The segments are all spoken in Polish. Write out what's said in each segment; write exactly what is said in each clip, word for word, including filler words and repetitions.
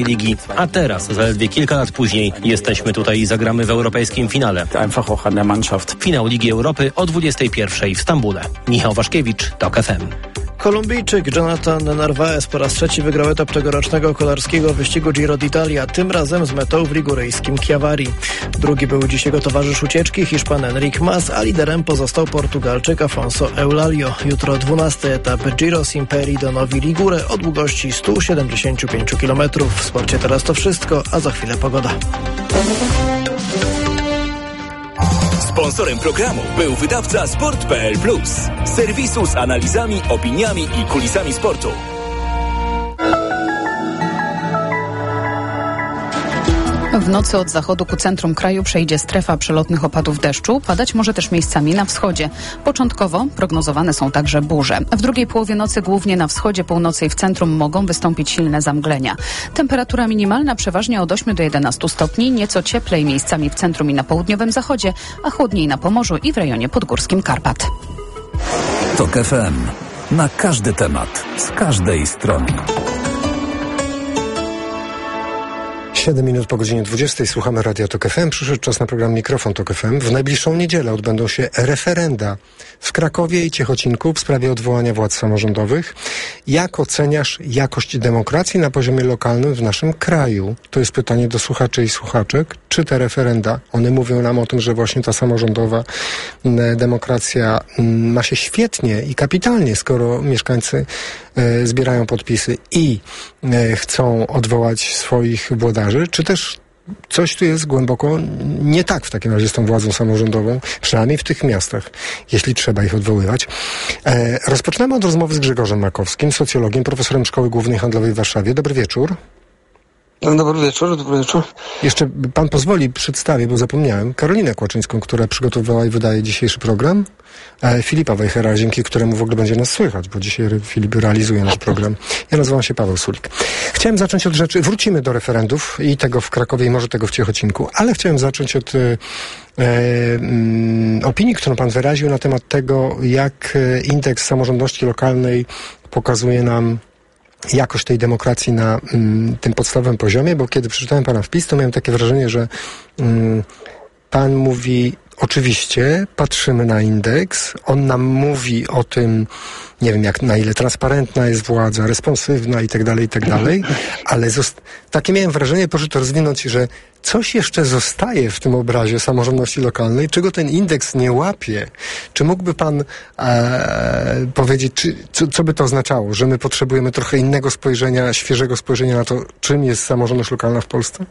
ligi, a teraz, zaledwie kilka lat później, jesteśmy tutaj i zagramy w europejskim finale. Finał Ligi Europy o dwudziestej pierwszej w Stambule. Michał Waszkiewicz, TOK F M. Kolumbijczyk Jonathan Narváez po raz trzeci wygrał etap tegorocznego kolarskiego wyścigu Giro d'Italia, tym razem z metą w liguryjskim Chiavari. Drugi był dziś jego towarzysz ucieczki, Hiszpan Enric Mas, a liderem pozostał Portugalczyk Afonso Eulalio. Jutro dwunasty etap Giro Simperi do Novi Ligure o długości sto siedemdziesiąt pięć kilometrów. W sporcie teraz to wszystko, a za chwilę pogoda. Sponsorem programu był wydawca sport kropka p l plus, serwisu z analizami, opiniami i kulisami sportu. W nocy od zachodu ku centrum kraju przejdzie strefa przelotnych opadów deszczu. Padać może też miejscami na wschodzie. Początkowo prognozowane są także burze. W drugiej połowie nocy głównie na wschodzie, północy i w centrum mogą wystąpić silne zamglenia. Temperatura minimalna przeważnie od ośmiu do jedenastu stopni, nieco cieplej miejscami w centrum i na południowym zachodzie, a chłodniej na Pomorzu i w rejonie podgórskim Karpat. TOK F M. Na każdy temat, z każdej strony. siedem minut po godzinie dwudziestej słuchamy Radia TOK F M. Przyszedł czas na program Mikrofon TOK F M. W najbliższą niedzielę odbędą się referenda w Krakowie i Ciechocinku w sprawie odwołania władz samorządowych. Jak oceniasz jakość demokracji na poziomie lokalnym w naszym kraju? To jest pytanie do słuchaczy i słuchaczek. Czy te referenda, one mówią nam o tym, że właśnie ta samorządowa demokracja ma się świetnie i kapitalnie, skoro mieszkańcy e, zbierają podpisy i e, chcą odwołać swoich włodarzy, czy też coś tu jest głęboko nie tak w takim razie z tą władzą samorządową, przynajmniej w tych miastach, jeśli trzeba ich odwoływać. E, rozpoczynamy od rozmowy z Grzegorzem Makowskim, socjologiem, profesorem Szkoły Głównej Handlowej w Warszawie. Dobry wieczór. Dobry wieczór, dobry wieczór. Jeszcze pan pozwoli, przedstawię, bo zapomniałem, Karolinę Kłaczyńską, która przygotowywała i wydaje dzisiejszy program, e, Filipa Wejhera, dzięki któremu w ogóle będzie nas słychać, bo dzisiaj Filip realizuje nasz program. Ja nazywam się Paweł Sulik. Chciałem zacząć od rzeczy, wrócimy do referendów i tego w Krakowie i może tego w Ciechocinku, ale chciałem zacząć od e, e, opinii, którą pan wyraził na temat tego, jak indeks samorządności lokalnej pokazuje nam jakość tej demokracji na mm, tym podstawowym poziomie, bo kiedy przeczytałem pana wpis, to miałem takie wrażenie, że mm, pan mówi, oczywiście patrzymy na indeks, on nam mówi o tym, nie wiem jak na ile transparentna jest władza, responsywna i tak dalej, i tak dalej, ale zost- takie miałem wrażenie, proszę to rozwinąć, że coś jeszcze zostaje w tym obrazie samorządności lokalnej, czego ten indeks nie łapie. Czy mógłby pan e, powiedzieć, czy, co, co by to oznaczało, że my potrzebujemy trochę innego spojrzenia, świeżego spojrzenia na to, czym jest samorządność lokalna w Polsce?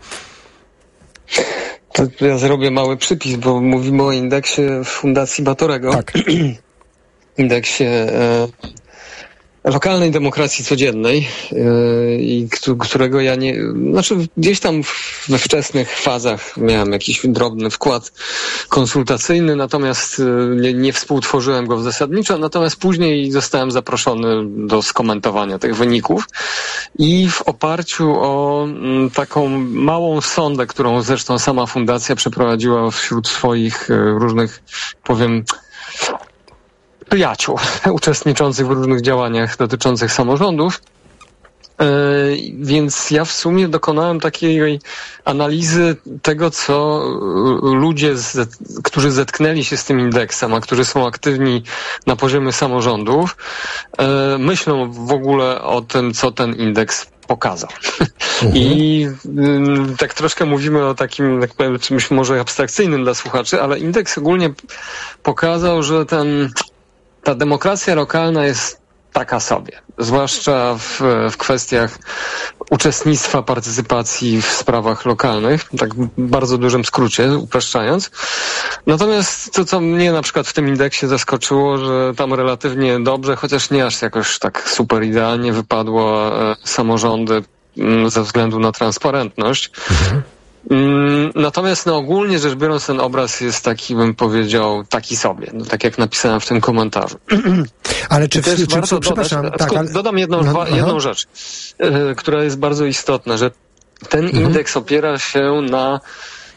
To ja zrobię mały przypis, bo mówimy o indeksie Fundacji Batorego. Tak. Indeksie e, lokalnej demokracji codziennej e, i którego ja nie, znaczy gdzieś tam we wczesnych fazach miałem jakiś drobny wkład konsultacyjny, natomiast e, nie, nie współtworzyłem go zasadniczo, natomiast później zostałem zaproszony do skomentowania tych wyników i w oparciu o m, taką małą sondę, którą zresztą sama fundacja przeprowadziła wśród swoich e, różnych, powiem, przyjaciół uczestniczących w różnych działaniach dotyczących samorządów. Yy, więc ja w sumie dokonałem takiej analizy tego, co ludzie, z, którzy zetknęli się z tym indeksem, a którzy są aktywni na poziomie samorządów, yy, myślą w ogóle o tym, co ten indeks pokazał. Mhm. I y, tak troszkę mówimy o takim, tak powiem, czymś może abstrakcyjnym dla słuchaczy, ale indeks ogólnie pokazał, że ten ta demokracja lokalna jest taka sobie, zwłaszcza w, w kwestiach uczestnictwa, partycypacji w sprawach lokalnych, tak w bardzo dużym skrócie, upraszczając. Natomiast to, co mnie na przykład w tym indeksie zaskoczyło, że tam relatywnie dobrze, chociaż nie aż jakoś tak super idealnie wypadło e, samorządy m, ze względu na transparentność. Mhm. Natomiast no, ogólnie rzecz biorąc ten obraz jest taki, bym powiedział, taki sobie, no, tak jak napisałem w tym komentarzu. Ale czy, czy, czy, warto przepraszam, dodać, tak, ale... dodam jedną, no, jedną rzecz, yy, która jest bardzo istotna, że ten mhm. indeks opiera się na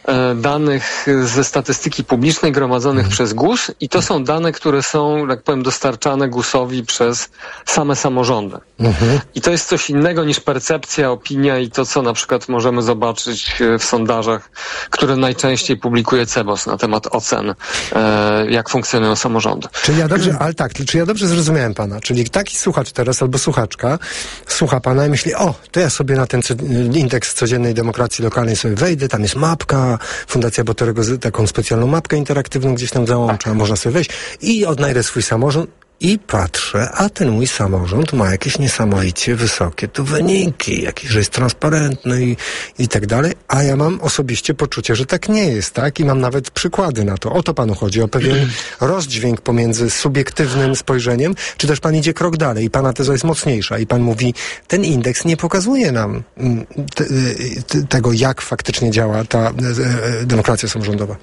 danych ze statystyki publicznej gromadzonych mhm. przez GUS i to są dane, które są, jak powiem, dostarczane GUS-owi przez same samorządy. Mhm. I to jest coś innego niż percepcja, opinia i to, co na przykład możemy zobaczyć w sondażach, które najczęściej publikuje CEBOS na temat ocen, e, jak funkcjonują samorządy. Czy ja dobrze, ale tak, czy ja dobrze zrozumiałem pana? Czyli taki słuchacz teraz albo słuchaczka słucha pana i myśli, o, to ja sobie na ten indeks codziennej demokracji lokalnej sobie wejdę, tam jest mapka, Fundacja Batorego taką specjalną mapkę interaktywną gdzieś tam załącza, tak. Można sobie wejść i odnajdę swój samorząd i patrzę, a ten mój samorząd ma jakieś niesamowicie wysokie tu wyniki, jakieś, że jest transparentny i, i tak dalej, a ja mam osobiście poczucie, że tak nie jest, tak? I mam nawet przykłady na to. O to panu chodzi, o pewien rozdźwięk pomiędzy subiektywnym spojrzeniem, czy też pan idzie krok dalej i pana teza jest mocniejsza i pan mówi, ten indeks nie pokazuje nam te, te, tego, jak faktycznie działa ta e, demokracja samorządowa.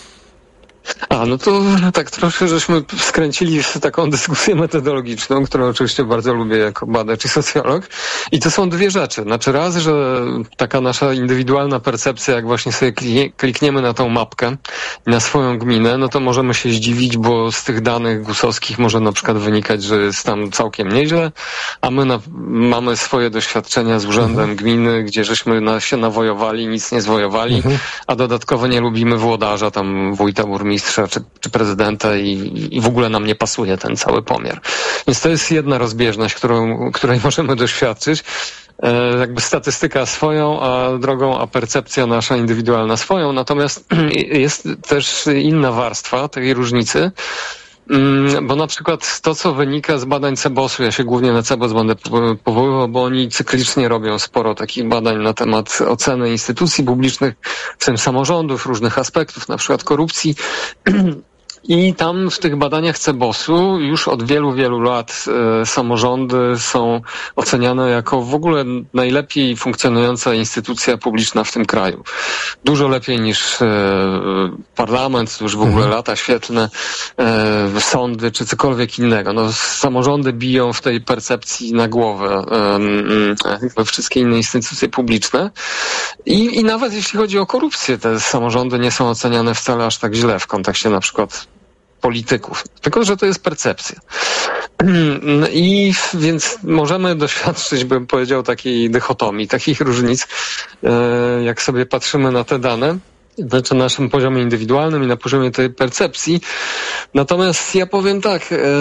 A, no to tak troszkę żeśmy skręcili w taką dyskusję metodologiczną, którą oczywiście bardzo lubię jako badacz i socjolog. I to są dwie rzeczy. Znaczy raz, że taka nasza indywidualna percepcja, jak właśnie sobie klikniemy na tą mapkę i na swoją gminę, no to możemy się zdziwić, bo z tych danych gusowskich może na przykład wynikać, że jest tam całkiem nieźle, a my na, mamy swoje doświadczenia z urzędem mhm. gminy, gdzie żeśmy na, się nawojowali, nic nie zwojowali, mhm. a dodatkowo nie lubimy włodarza, tam wójta, burmistrza, Czy, czy prezydenta i, i w ogóle nam nie pasuje ten cały pomiar. Więc to jest jedna rozbieżność, którą, której możemy doświadczyć. E, jakby statystyka swoją, a drogą, a percepcja nasza indywidualna swoją. Natomiast jest też inna warstwa tej różnicy, bo na przykład to, co wynika z badań CEBOS-u, ja się głównie na CEBOS będę powoływał, bo oni cyklicznie robią sporo takich badań na temat oceny instytucji publicznych, w tym samorządów, różnych aspektów, na przykład korupcji. I tam w tych badaniach CEBOS-u już od wielu, wielu lat e, samorządy są oceniane jako w ogóle najlepiej funkcjonująca instytucja publiczna w tym kraju. Dużo lepiej niż e, parlament, już w ogóle mhm. lata świetlne, e, sądy czy cokolwiek innego. No, samorządy biją w tej percepcji na głowę e, e, wszystkie inne instytucje publiczne. I, I nawet jeśli chodzi o korupcję, te samorządy nie są oceniane wcale aż tak źle w kontekście na przykład polityków, tylko że to jest percepcja. I więc możemy doświadczyć, bym powiedział, takiej dychotomii, takich różnic, jak sobie patrzymy na te dane, znaczy na naszym poziomie indywidualnym i na poziomie tej percepcji. Natomiast ja powiem tak,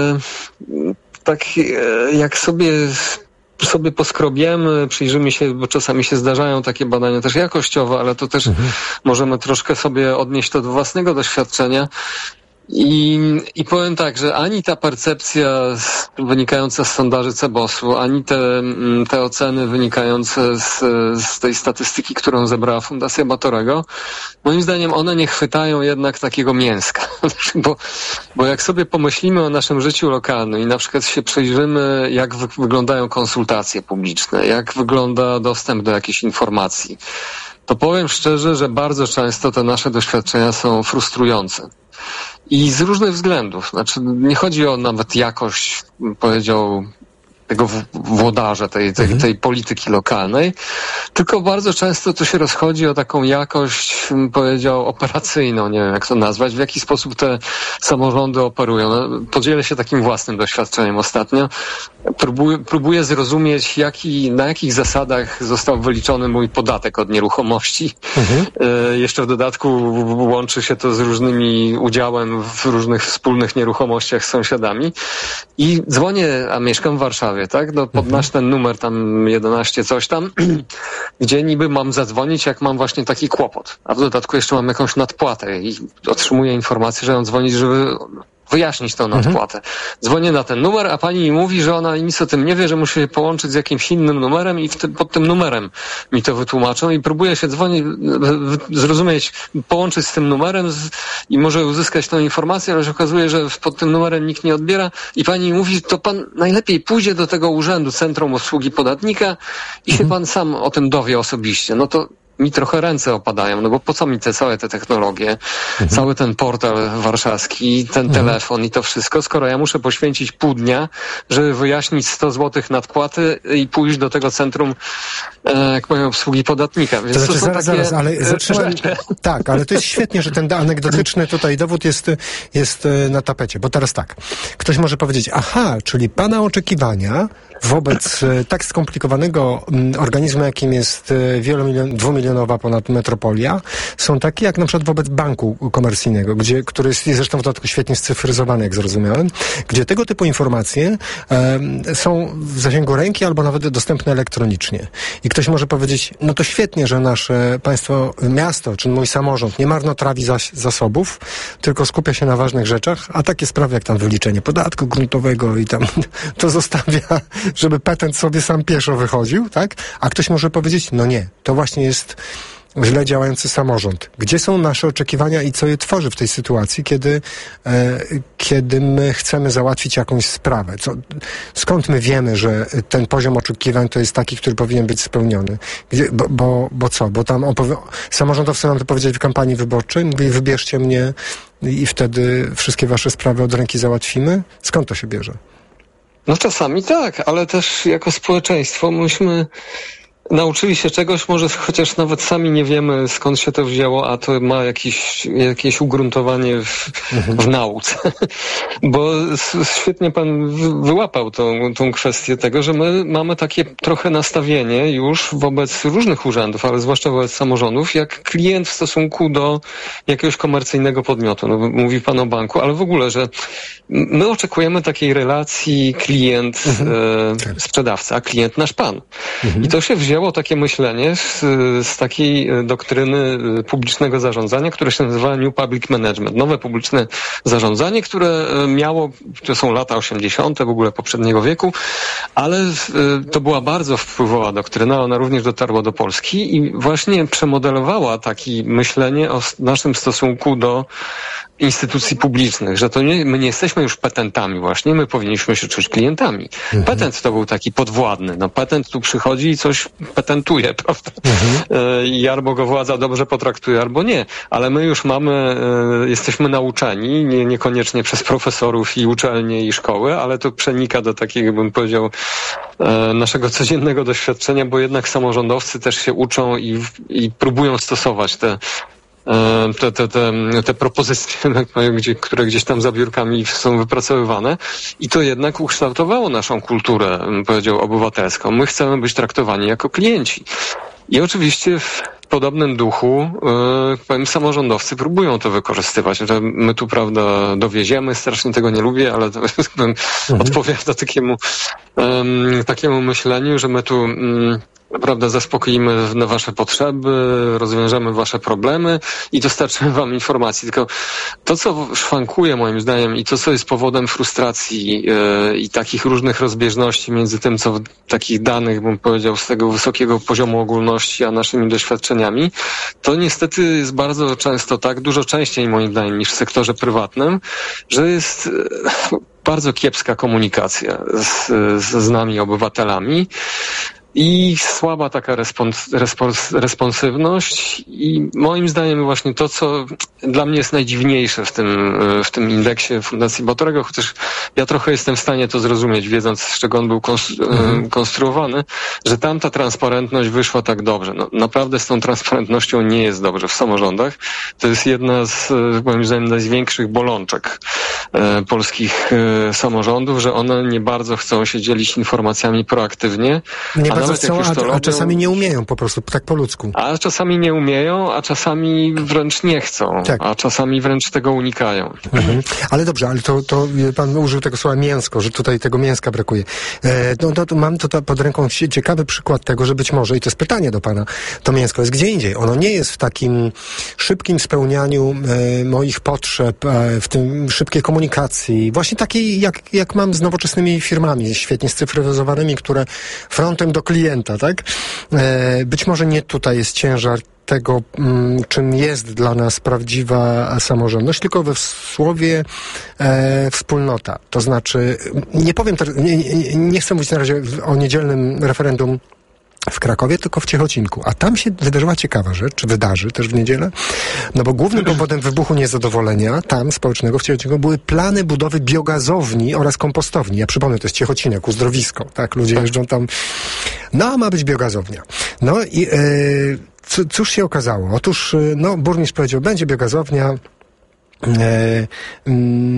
tak jak sobie sobie poskrobiemy, przyjrzymy się, bo czasami się zdarzają takie badania też jakościowe, ale to też mhm. możemy troszkę sobie odnieść to do własnego doświadczenia. I, I powiem tak, że ani ta percepcja wynikająca z sondaży CEBOS-u, ani te, te oceny wynikające z, z tej statystyki, którą zebrała Fundacja Batorego, moim zdaniem one nie chwytają jednak takiego mięska. bo, bo jak sobie pomyślimy o naszym życiu lokalnym i na przykład się przyjrzymy, jak wy, wyglądają konsultacje publiczne, jak wygląda dostęp do jakichś informacji, to powiem szczerze, że bardzo często te nasze doświadczenia są frustrujące. I z różnych względów. Znaczy, nie chodzi o nawet jakość, powiedział, tego włodarza, tej, tej, mhm. tej polityki lokalnej, tylko bardzo często to się rozchodzi o taką jakość, bym powiedział, operacyjną, nie wiem jak to nazwać, w jaki sposób te samorządy operują. No, podzielę się takim własnym doświadczeniem ostatnio. Próbuję, próbuję zrozumieć, jaki, na jakich zasadach został wyliczony mój podatek od nieruchomości. Mhm. E, jeszcze w dodatku łączy się to z różnymi udziałem w różnych wspólnych nieruchomościach z sąsiadami. I dzwonię, a mieszkam w Warszawie, tak? No, podnoszę ten numer tam jedenaście coś tam, gdzie niby mam zadzwonić, jak mam właśnie taki kłopot. A w dodatku jeszcze mam jakąś nadpłatę i otrzymuję informację, że mam dzwonić, żeby wyjaśnić tą nadpłatę. Dzwonię na ten numer, a pani mi mówi, że ona nic o tym nie wie, że musi się połączyć z jakimś innym numerem i w tym, pod tym numerem mi to wytłumaczą i próbuję się dzwonić, zrozumieć, połączyć z tym numerem z, i może uzyskać tą informację, ale się okazuje, że pod tym numerem nikt nie odbiera i pani mi mówi, to pan najlepiej pójdzie do tego urzędu, Centrum Obsługi Podatnika i się pan sam o tym dowie osobiście. No to mi trochę ręce opadają, no bo po co mi te całe te technologie, mhm. cały ten portal warszawski, ten mhm. telefon i to wszystko, skoro ja muszę poświęcić pół dnia, żeby wyjaśnić sto złotych nadpłaty i pójść do tego centrum, e, jak powiem, obsługi podatnika. Więc to znaczy, to są zaraz, takie zaraz, ale zatrzymam. Tak, ale to jest świetnie, że ten anegdotyczny tutaj dowód jest, jest na tapecie, bo teraz tak, ktoś może powiedzieć, aha, czyli pana oczekiwania wobec tak skomplikowanego organizmu, jakim jest wielomilion, dwumilionowa ponad metropolia, są takie jak na przykład wobec banku komercyjnego, gdzie, który jest zresztą w dodatku świetnie scyfryzowany, jak zrozumiałem, gdzie tego typu informacje e, są w zasięgu ręki albo nawet dostępne elektronicznie. I ktoś może powiedzieć, no to świetnie, że nasze państwo, miasto, czy mój samorząd nie marnotrawi zas- zasobów, tylko skupia się na ważnych rzeczach, a takie sprawy jak tam wyliczenie podatku gruntowego i tam to zostawia, żeby petent sobie sam pieszo wychodził, tak? A ktoś może powiedzieć, no nie, to właśnie jest źle działający samorząd. Gdzie są nasze oczekiwania i co je tworzy w tej sytuacji, kiedy, e, kiedy my chcemy załatwić jakąś sprawę? Co, skąd my wiemy, że ten poziom oczekiwań to jest taki, który powinien być spełniony? Gdzie, bo, bo, bo co? Bo tam opowi- samorządowcy nam to powiedzieli w kampanii wyborczej, mówili, wybierzcie mnie i wtedy wszystkie wasze sprawy od ręki załatwimy? Skąd to się bierze? No czasami tak, ale też jako społeczeństwo myśmy nauczyli się czegoś, może chociaż nawet sami nie wiemy, skąd się to wzięło, a to ma jakieś, jakieś ugruntowanie w, mhm. w nauce. Bo świetnie pan wyłapał tą, tą kwestię tego, że my mamy takie trochę nastawienie już wobec różnych urzędów, ale zwłaszcza wobec samorządów, jak klient w stosunku do jakiegoś komercyjnego podmiotu. No, mówi pan o banku, ale w ogóle, że my oczekujemy takiej relacji klient, mhm. e, sprzedawca, klient nasz pan. Mhm. I to się wzięło takie myślenie z, z takiej doktryny publicznego zarządzania, które się nazywa New Public Management. Nowe publiczne zarządzanie, które miało, to są lata osiemdziesiąte w ogóle poprzedniego wieku, ale to była bardzo wpływowa doktryna, ona również dotarła do Polski i właśnie przemodelowała takie myślenie o naszym stosunku do instytucji publicznych, że to nie, my nie jesteśmy już petentami właśnie, my powinniśmy się czuć klientami. Mhm. Petent to był taki podwładny. No petent tu przychodzi i coś petentuje, prawda? Mhm. I albo go władza dobrze potraktuje, albo nie. Ale my już mamy, jesteśmy nauczeni, nie, niekoniecznie przez profesorów i uczelnie i szkoły, ale to przenika do takiego, bym powiedział, naszego codziennego doświadczenia, bo jednak samorządowcy też się uczą i, i próbują stosować te Te, te, te, te propozycje, które gdzieś tam za biurkami są wypracowywane i to jednak ukształtowało naszą kulturę, bym powiedział, obywatelską. My chcemy być traktowani jako klienci. I oczywiście w podobnym duchu, yy, powiem, samorządowcy próbują to wykorzystywać, że my tu, prawda, dowieziemy, strasznie tego nie lubię, ale to mhm. odpowiada takiemu, yy, takiemu myśleniu, że my tu yy, prawda, zaspokoimy na wasze potrzeby, rozwiążemy wasze problemy i dostarczymy wam informacji. Tylko to, co szwankuje moim zdaniem i to, co jest powodem frustracji yy, i takich różnych rozbieżności między tym, co takich danych, bym powiedział, z tego wysokiego poziomu ogólności, a naszymi doświadczeniami, to niestety jest bardzo często tak, dużo częściej moim zdaniem niż w sektorze prywatnym, że jest yy, bardzo kiepska komunikacja z, z, z nami, obywatelami. I słaba taka respons, respons, responsywność i moim zdaniem właśnie to, co dla mnie jest najdziwniejsze w tym, w tym indeksie Fundacji Bautorego, chociaż ja trochę jestem w stanie to zrozumieć, wiedząc, z czego on był konstru- mhm. konstruowany, że tam ta transparentność wyszła tak dobrze. No, naprawdę z tą transparentnością nie jest dobrze w samorządach. To jest jedna z, moim zdaniem, największych bolączek e, polskich e, samorządów, że one nie bardzo chcą się dzielić informacjami proaktywnie. Nie a nawet chcą, a, robią, a czasami nie umieją po prostu, tak po ludzku. A czasami nie umieją, a czasami wręcz nie chcą, tak. A czasami wręcz tego unikają. Mhm. Ale dobrze, ale to, to pan użył tego słowa mięsko, że tutaj tego mięska brakuje. E, no, no to mam tutaj pod ręką ciekawy przykład tego, że być może, i to jest pytanie do pana, to mięsko jest gdzie indziej. Ono nie jest w takim szybkim spełnianiu e, moich potrzeb, e, w tym szybkiej komunikacji, właśnie takiej, jak, jak mam z nowoczesnymi firmami, świetnie scyfryzowanymi, które frontem do klienta, tak? E, być może nie tutaj jest ciężar tego, m, czym jest dla nas prawdziwa samorządność, tylko we słowie e, wspólnota. To znaczy, nie powiem, te, nie, nie, nie chcę mówić na razie o niedzielnym referendum w Krakowie, tylko w Ciechocinku. A tam się wydarzyła ciekawa rzecz, czy wydarzy też w niedzielę, no bo głównym powodem wybuchu niezadowolenia tam społecznego w Ciechocinku były plany budowy biogazowni oraz kompostowni. Ja przypomnę, to jest Ciechocinek, uzdrowisko, tak? Ludzie jeżdżą tam. No, a ma być biogazownia. No i yy, c- cóż się okazało? Otóż, yy, no, burmistrz powiedział, będzie biogazownia, yy, yy,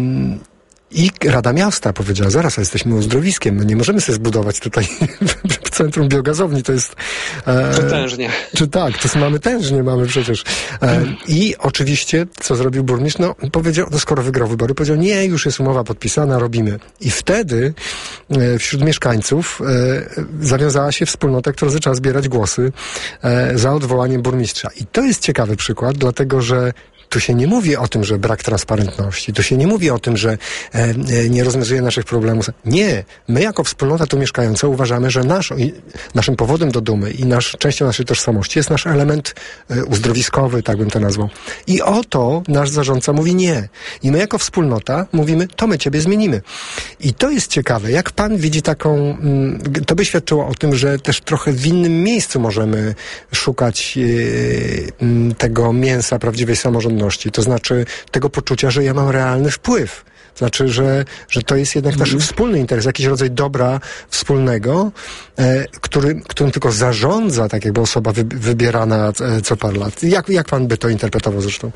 i Rada Miasta powiedziała, zaraz, jesteśmy uzdrowiskiem, my nie możemy sobie zbudować tutaj w centrum biogazowni, to jest... E, Przytężnie. Czy tak, to mamy tężnie, mamy przecież. E, I oczywiście, co zrobił burmistrz? No, powiedział, no skoro wygrał wybory, powiedział, nie, już jest umowa podpisana, robimy. I wtedy e, wśród mieszkańców e, zawiązała się wspólnota, która zaczęła zbierać głosy e, za odwołaniem burmistrza. I to jest ciekawy przykład, dlatego, że tu się nie mówi o tym, że brak transparentności. Tu się nie mówi o tym, że e, e, nie rozwiązuje naszych problemów. Nie. My jako wspólnota tu mieszkająca uważamy, że nasz, i, naszym powodem do dumy i nasz, częścią naszej tożsamości jest nasz element e, uzdrowiskowy, tak bym to nazwał. I o to nasz zarządca mówi nie. I my jako wspólnota mówimy, to my ciebie zmienimy. I to jest ciekawe. Jak pan widzi taką... Mm, to by świadczyło o tym, że też trochę w innym miejscu możemy szukać e, m, tego mięsa prawdziwej samorządności. To znaczy tego poczucia, że ja mam realny wpływ. Znaczy, że, że to jest jednak nasz mm. wspólny interes, jakiś rodzaj dobra wspólnego, e, który, którym tylko zarządza tak jakby osoba wy, wybierana e, co parę lat. Jak, jak pan by to interpretował zresztą?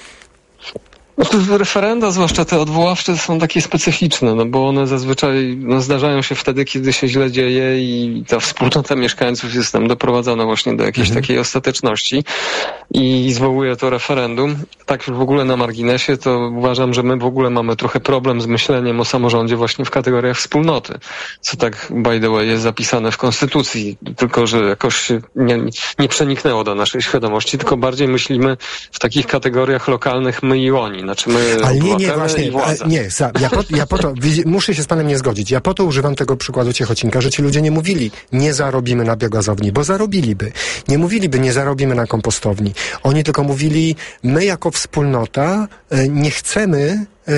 No, referenda, zwłaszcza te odwoławcze, są takie specyficzne, no bo one zazwyczaj no, zdarzają się wtedy, kiedy się źle dzieje i ta wspólnota mieszkańców jest tam doprowadzona właśnie do jakiejś mhm. takiej ostateczności i zwołuje to referendum. Tak już w ogóle na marginesie, to uważam, że my w ogóle mamy trochę problem z myśleniem o samorządzie właśnie w kategoriach wspólnoty, co tak by the way jest zapisane w Konstytucji, tylko że jakoś nie, nie przeniknęło do naszej świadomości, tylko bardziej myślimy w takich kategoriach lokalnych my i oni. Znaczy my, ale nie, nie, właśnie, nie, za, ja, po, ja po to, muszę się z panem nie zgodzić, ja po to używam tego przykładu Ciechocinka, że ci ludzie nie mówili, nie zarobimy na biogazowni, bo zarobiliby. Nie mówiliby, nie zarobimy na kompostowni. Oni tylko mówili, my jako wspólnota e, nie chcemy e,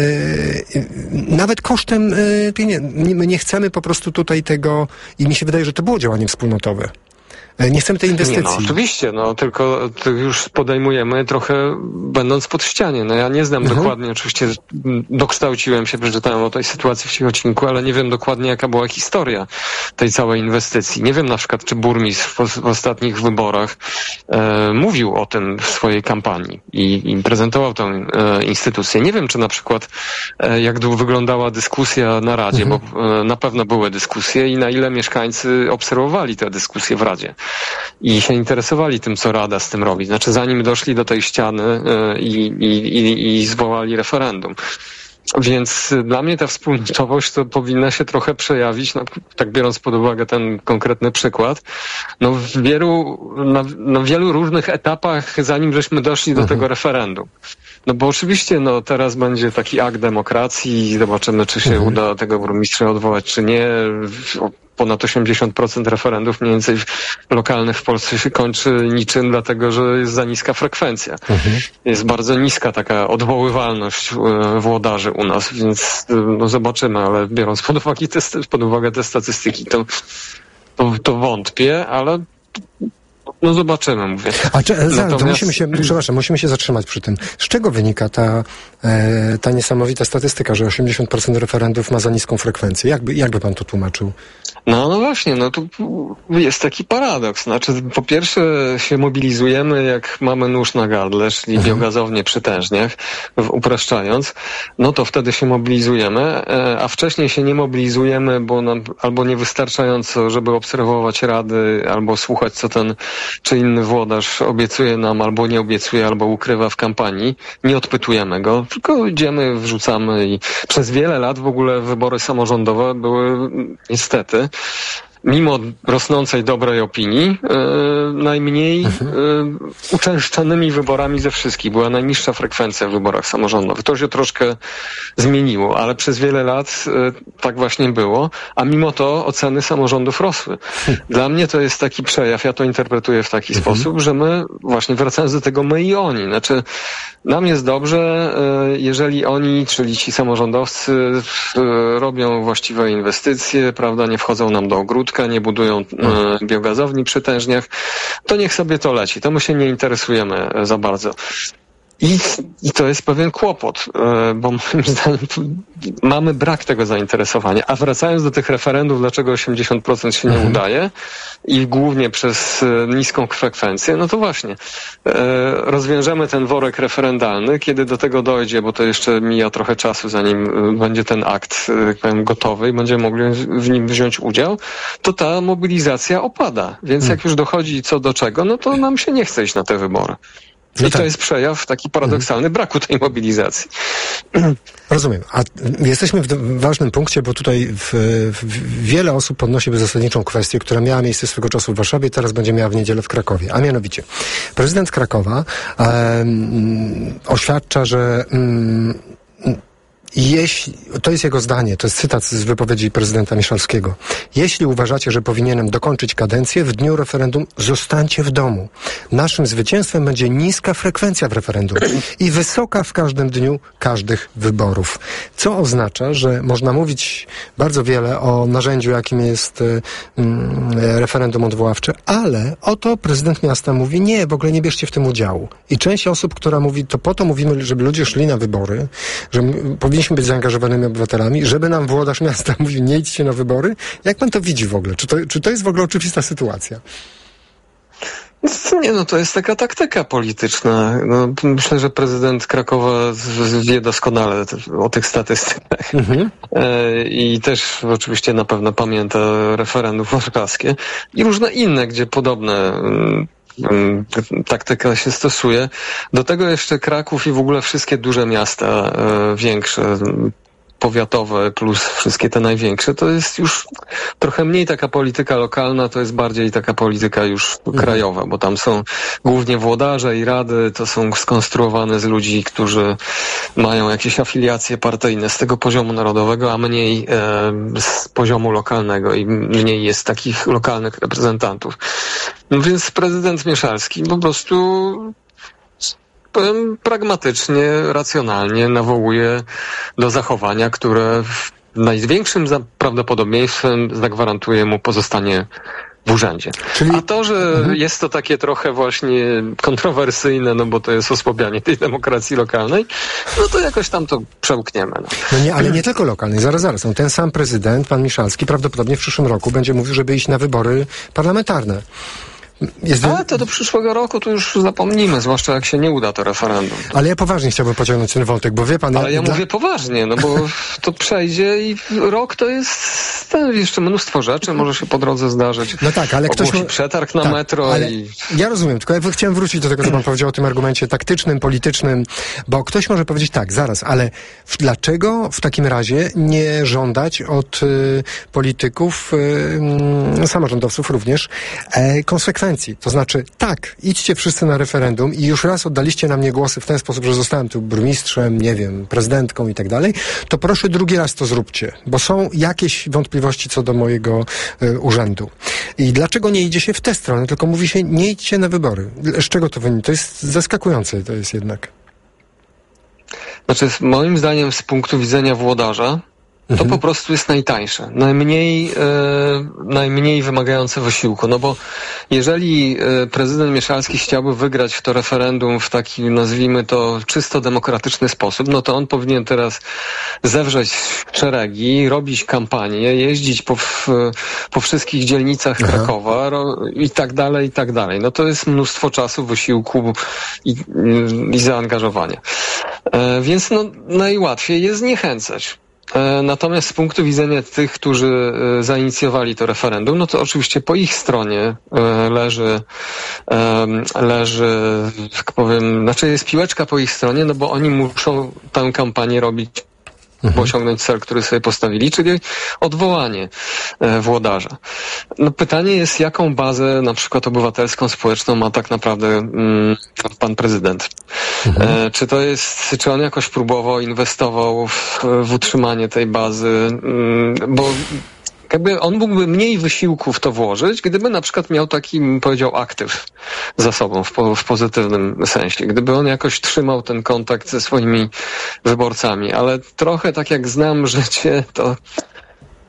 nawet kosztem e, pieniędzy, my nie chcemy po prostu tutaj tego i mi się wydaje, że to było działanie wspólnotowe. Nie chcemy tej inwestycji. Nie, no, oczywiście, no tylko to już podejmujemy trochę będąc pod ścianie. No ja nie znam mhm. dokładnie, oczywiście dokształciłem się, przeczytałem o tej sytuacji w Ciechocinku, ale nie wiem dokładnie jaka była historia tej całej inwestycji. Nie wiem na przykład, czy burmistrz w, w ostatnich wyborach e, mówił o tym w swojej kampanii i, i prezentował tę e, instytucję. Nie wiem, czy na przykład e, jak wyglądała dyskusja na Radzie, mhm. bo e, na pewno były dyskusje i na ile mieszkańcy obserwowali te dyskusje w Radzie i się interesowali tym, co Rada z tym robi. Znaczy, zanim doszli do tej ściany yy, i, i, i zwołali referendum. Więc dla mnie ta wspólnotowość to powinna się trochę przejawić, no, tak biorąc pod uwagę ten konkretny przykład, no w wielu, na, na wielu różnych etapach, zanim żeśmy doszli do mhm. tego referendum. No bo oczywiście, no teraz będzie taki akt demokracji i zobaczymy, czy się mhm. uda tego burmistrza odwołać, czy nie. Ponad osiemdziesiąt procent referendów mniej więcej lokalnych w Polsce się kończy niczym, dlatego że jest za niska frekwencja. Mhm. Jest bardzo niska taka odwoływalność włodarzy u nas, więc no zobaczymy, ale biorąc pod uwagę te, pod uwagę te statystyki, to, to, to wątpię, ale no zobaczymy, mówię. A czy, Natomiast... to musimy się, przepraszam, musimy się zatrzymać przy tym. Z czego wynika ta, e, ta niesamowita statystyka, że osiemdziesiąt procent referendów ma za niską frekwencję? Jakby, jakby pan to tłumaczył? No, no właśnie, no tu jest taki paradoks. Znaczy, po pierwsze się mobilizujemy, jak mamy nóż na gardle, czyli mhm. biogazownie przy tężniach, upraszczając, no to wtedy się mobilizujemy, a wcześniej się nie mobilizujemy, bo nam albo niewystarczająco, żeby obserwować rady, albo słuchać, co ten czy inny włodarz obiecuje nam, albo nie obiecuje, albo ukrywa w kampanii. Nie odpytujemy go, tylko idziemy, wrzucamy i przez wiele lat w ogóle wybory samorządowe były niestety, mimo rosnącej dobrej opinii, yy, najmniej yy, uczęszczanymi wyborami ze wszystkich. Była najniższa frekwencja w wyborach samorządowych. To się troszkę zmieniło, ale przez wiele lat yy, tak właśnie było, a mimo to oceny samorządów rosły. Dla mnie to jest taki przejaw, ja to interpretuję w taki mhm. sposób, że my, właśnie wracając do tego my i oni, znaczy nam jest dobrze, yy, jeżeli oni, czyli ci samorządowcy yy, robią właściwe inwestycje, prawda, nie wchodzą nam do ogródków, ogródka, nie budują e, biogazowni przy tężniach, to niech sobie to leci. To my się nie interesujemy za bardzo. I, I to jest pewien kłopot, bo moim zdaniem mamy brak tego zainteresowania. A wracając do tych referendów, dlaczego osiemdziesiąt procent się nie mhm. udaje i głównie przez niską frekwencję, no to właśnie rozwiążemy ten worek referendalny, kiedy do tego dojdzie, bo to jeszcze mija trochę czasu, zanim będzie ten akt, jak powiem, gotowy i będziemy mogli w nim wziąć udział, to ta mobilizacja opada. Więc jak już dochodzi co do czego, no to nam się nie chce iść na te wybory. I no tak. To jest przejaw taki paradoksalny mhm. braku tej mobilizacji. Rozumiem. A jesteśmy w ważnym punkcie, bo tutaj w, w wiele osób podnosi zasadniczą kwestię, która miała miejsce swego czasu w Warszawie, teraz będzie miała w niedzielę w Krakowie. A mianowicie, prezydent Krakowa um, oświadcza, że um, Jeśli, to jest jego zdanie, to jest cytat z wypowiedzi prezydenta Miszalskiego. Jeśli uważacie, że powinienem dokończyć kadencję, w dniu referendum zostańcie w domu. Naszym zwycięstwem będzie niska frekwencja w referendum i wysoka w każdym dniu każdych wyborów. Co oznacza, że można mówić bardzo wiele o narzędziu, jakim jest mm, referendum odwoławcze, ale oto prezydent miasta mówi, nie, w ogóle nie bierzcie w tym udziału. I część osób, która mówi, to po to mówimy, żeby ludzie szli na wybory, że powinni Powinniśmy być zaangażowanymi obywatelami, żeby nam włodarz miasta mówił, nie idźcie na wybory. Jak pan to widzi w ogóle? Czy to, czy to jest w ogóle oczywista sytuacja? Nie, no to jest taka taktyka polityczna. No, myślę, że prezydent Krakowa wie doskonale o tych statystykach. Mhm. I też oczywiście na pewno pamięta referendum warszawskie i różne inne, gdzie podobne taktyka się stosuje. Do tego jeszcze Kraków i w ogóle wszystkie duże miasta e, większe, powiatowe plus wszystkie te największe, to jest już trochę mniej taka polityka lokalna, to jest bardziej taka polityka już krajowa, bo tam są głównie włodarze i rady, to są skonstruowane z ludzi, którzy mają jakieś afiliacje partyjne z tego poziomu narodowego, a mniej e, z poziomu lokalnego i mniej jest takich lokalnych reprezentantów. No więc prezydent Mieszalski po prostu powiem pragmatycznie, racjonalnie nawołuje do zachowania, które w największym prawdopodobieństwem zagwarantuje mu pozostanie w urzędzie. Czyli... A to, że mhm. jest to takie trochę właśnie kontrowersyjne, no bo to jest osłabianie tej demokracji lokalnej, no to jakoś tam to przełkniemy. No, no nie, ale nie tylko lokalnej. Zaraz, zaraz. No, ten sam prezydent, pan Miszalski, prawdopodobnie w przyszłym roku będzie mówił, żeby iść na wybory parlamentarne. Jest... Ale to do przyszłego roku to już zapomnimy, zwłaszcza jak się nie uda to referendum. Ale ja poważnie chciałbym pociągnąć ten wątek, bo wie pan... Ale ja, ja dla... mówię poważnie, no bo to przejdzie i rok to jest to jeszcze mnóstwo rzeczy, może się po drodze zdarzyć. No tak, ale ktoś... Ma... przetarg na tak, metro i... Ja rozumiem, tylko ja chciałem wrócić do tego, co pan powiedział o tym argumencie taktycznym, politycznym, bo ktoś może powiedzieć tak, zaraz, ale w, dlaczego w takim razie nie żądać od y, polityków, y, samorządowców również, e, konsekwencji? To znaczy, tak, idźcie wszyscy na referendum i już raz oddaliście na mnie głosy w ten sposób, że zostałem tu burmistrzem, nie wiem, prezydentką i tak dalej, to proszę drugi raz to zróbcie, bo są jakieś wątpliwości co do mojego y, urzędu. I dlaczego nie idzie się w tę stronę, tylko mówi się, nie idźcie na wybory. Z czego to wynika? To jest zaskakujące, to jest jednak. Znaczy, moim zdaniem z punktu widzenia włodarza, to mhm. po prostu jest najtańsze, najmniej, e, najmniej wymagające wysiłku, no bo jeżeli e, prezydent Mieszalski chciałby wygrać w to referendum w taki, nazwijmy to, czysto demokratyczny sposób, no to on powinien teraz zewrzeć szeregi, robić kampanię, jeździć po, w, po wszystkich dzielnicach Aha. Krakowa ro, i tak dalej, i tak dalej. No to jest mnóstwo czasu, wysiłku i, i zaangażowania. E, więc no najłatwiej jest zniechęcać. Natomiast z punktu widzenia tych, którzy zainicjowali to referendum, no to oczywiście po ich stronie leży, leży, jak powiem, znaczy jest piłeczka po ich stronie, no bo oni muszą tę kampanię robić, by osiągnąć cel, który sobie postawili, czyli odwołanie e, włodarza. No pytanie jest, jaką bazę na przykład obywatelską, społeczną ma tak naprawdę mm, pan prezydent. Mhm. E, czy to jest, czy on jakoś próbował, inwestował w, w utrzymanie tej bazy, mm, bo jakby on mógłby mniej wysiłku w to włożyć, gdyby na przykład miał taki, bym powiedział, aktyw za sobą w, po, w pozytywnym sensie. Gdyby on jakoś trzymał ten kontakt ze swoimi wyborcami. Ale trochę tak jak znam życie, to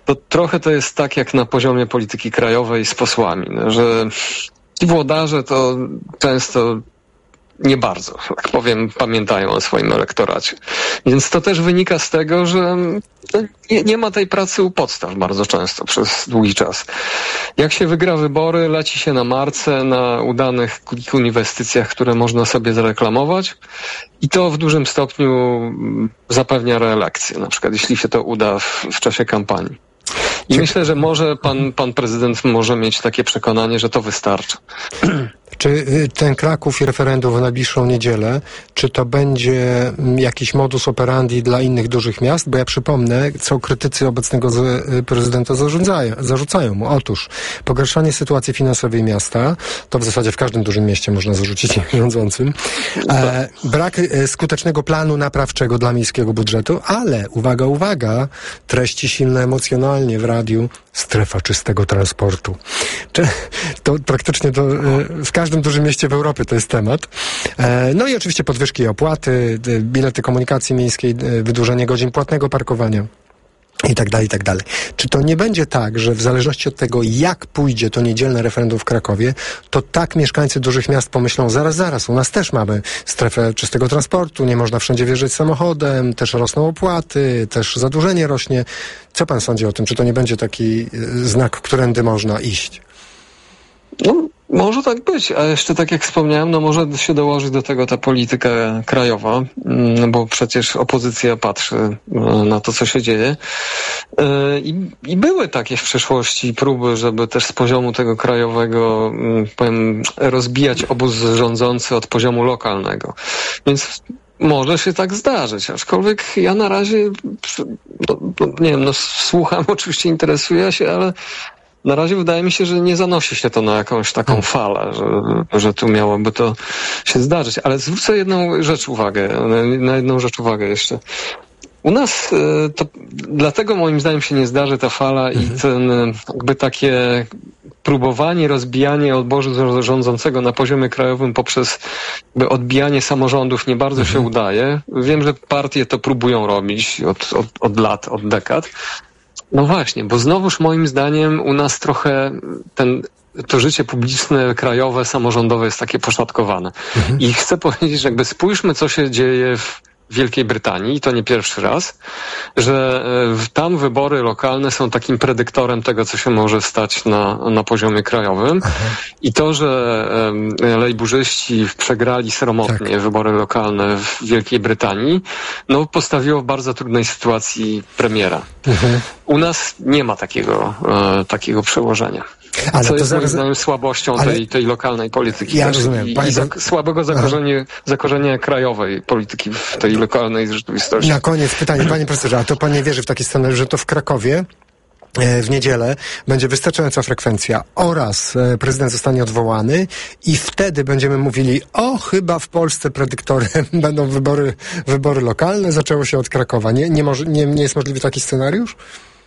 to trochę to jest tak jak na poziomie polityki krajowej z posłami, no, że ci włodarze to często nie bardzo, jak powiem, pamiętają o swoim elektoracie. Więc to też wynika z tego, że nie, nie ma tej pracy u podstaw bardzo często przez długi czas. Jak się wygra wybory, leci się na marce, na udanych kilku inwestycjach, które można sobie zareklamować i to w dużym stopniu zapewnia reelekcję, na przykład jeśli się to uda w, w czasie kampanii. I myślę, że może pan, pan prezydent może mieć takie przekonanie, że to wystarczy. Czy ten Kraków i referendum w najbliższą niedzielę, czy to będzie jakiś modus operandi dla innych dużych miast? Bo ja przypomnę, co krytycy obecnego prezydenta zarządzają, zarzucają mu. Otóż pogarszanie sytuacji finansowej miasta, to w zasadzie w każdym dużym mieście można zarzucić rządzącym, e, brak skutecznego planu naprawczego dla miejskiego budżetu, ale uwaga, uwaga, treści silne emocjonalnie w radiu, strefa czystego transportu. Czy, to praktycznie to w każdym dużym mieście w Europie to jest temat. No i oczywiście podwyżki i opłaty, bilety komunikacji miejskiej, wydłużenie godzin płatnego parkowania. I tak dalej, i tak dalej. Czy to nie będzie tak, że w zależności od tego, jak pójdzie to niedzielne referendum w Krakowie, to tak mieszkańcy dużych miast pomyślą, zaraz, zaraz, u nas też mamy strefę czystego transportu, nie można wszędzie wjeżdżać samochodem, też rosną opłaty, też zadłużenie rośnie. Co pan sądzi o tym? Czy to nie będzie taki znak, którędy można iść? No, może tak być, a jeszcze tak jak wspomniałem, no może się dołożyć do tego ta polityka krajowa, no bo przecież opozycja patrzy na to, co się dzieje. I, i były takie w przeszłości próby, żeby też z poziomu tego krajowego, powiem, rozbijać obóz rządzący od poziomu lokalnego. Więc może się tak zdarzyć, aczkolwiek ja na razie, no, nie wiem, no słucham, oczywiście interesuję się, ale na razie wydaje mi się, że nie zanosi się to na jakąś taką falę, że, że tu miałoby to się zdarzyć. Ale zwrócę jedną rzecz uwagę, na jedną rzecz uwagę jeszcze. U nas to dlatego moim zdaniem się nie zdarzy ta fala i ten jakby takie próbowanie, rozbijanie obozu rządzącego na poziomie krajowym poprzez jakby odbijanie samorządów nie bardzo się udaje. Wiem, że partie to próbują robić od, od, od lat, od dekad. No właśnie, bo znowuż moim zdaniem u nas trochę ten, to życie publiczne, krajowe, samorządowe jest takie poszatkowane. Mhm. I chcę powiedzieć, że jakby spójrzmy, co się dzieje w Wielkiej Brytanii, i to nie pierwszy raz, że tam wybory lokalne są takim predyktorem tego, co się może stać na, na poziomie krajowym. Aha. I to, że um, lejburzyści przegrali sromotnie tak. wybory lokalne w Wielkiej Brytanii, no postawiło w bardzo trudnej sytuacji premiera. Mhm. U nas nie ma takiego, e, takiego przełożenia. Ale co to jest zaraz... moim zdaniem słabością ale... tej, tej lokalnej polityki. Ja rozumiem. I, i zak- słabego zakorzenia, zakorzenia krajowej polityki w tej lokalnej rzeczywistości. Na koniec pytanie, panie profesorze, a to pan nie wierzy w taki scenariusz, że to w Krakowie w niedzielę będzie wystarczająca frekwencja oraz prezydent zostanie odwołany i wtedy będziemy mówili, o chyba w Polsce predyktorem będą wybory, wybory lokalne, zaczęło się od Krakowa. Nie, nie, może, nie, nie jest możliwy taki scenariusz?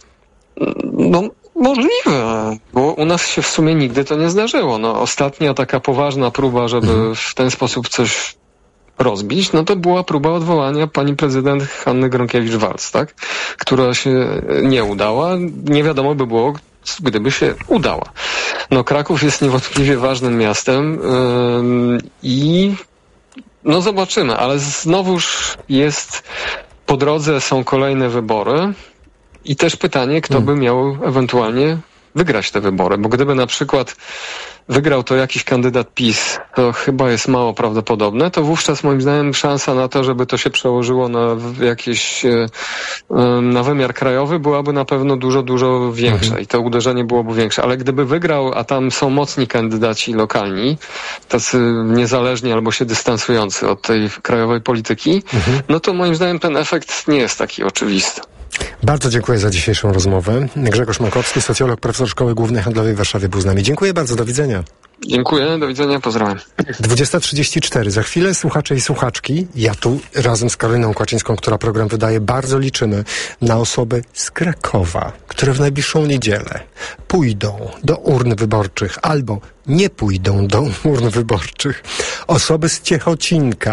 No możliwe, bo u nas się w sumie nigdy to nie zdarzyło. No, ostatnia taka poważna próba, żeby mhm. w ten sposób coś rozbić, no to była próba odwołania pani prezydent Hanny Gronkiewicz-Waltz, tak? Która się nie udała. Nie wiadomo by było, gdyby się udała. No Kraków jest niewątpliwie ważnym miastem yy, i no zobaczymy, ale znowuż jest po drodze są kolejne wybory i też pytanie, kto by miał ewentualnie wygrać te wybory, bo gdyby na przykład wygrał to jakiś kandydat PiS, to chyba jest mało prawdopodobne, to wówczas moim zdaniem szansa na to, żeby to się przełożyło na jakieś, na wymiar krajowy byłaby na pewno dużo, dużo większa mhm. i to uderzenie byłoby większe. Ale gdyby wygrał, a tam są mocni kandydaci lokalni, tacy niezależni albo się dystansujący od tej krajowej polityki, mhm. no to moim zdaniem ten efekt nie jest taki oczywisty. Bardzo dziękuję za dzisiejszą rozmowę. Grzegorz Makowski, socjolog, profesor Szkoły Głównej Handlowej w Warszawie był z nami. Dziękuję bardzo, do widzenia. Dziękuję, do widzenia, pozdrawiam. dwudziesta trzydzieści cztery. Za chwilę słuchacze i słuchaczki, ja tu razem z Karoliną Kłaczyńską, która program wydaje, bardzo liczymy na osoby z Krakowa, które w najbliższą niedzielę pójdą do urn wyborczych albo nie pójdą do urn wyborczych. Osoby z Ciechocinka, które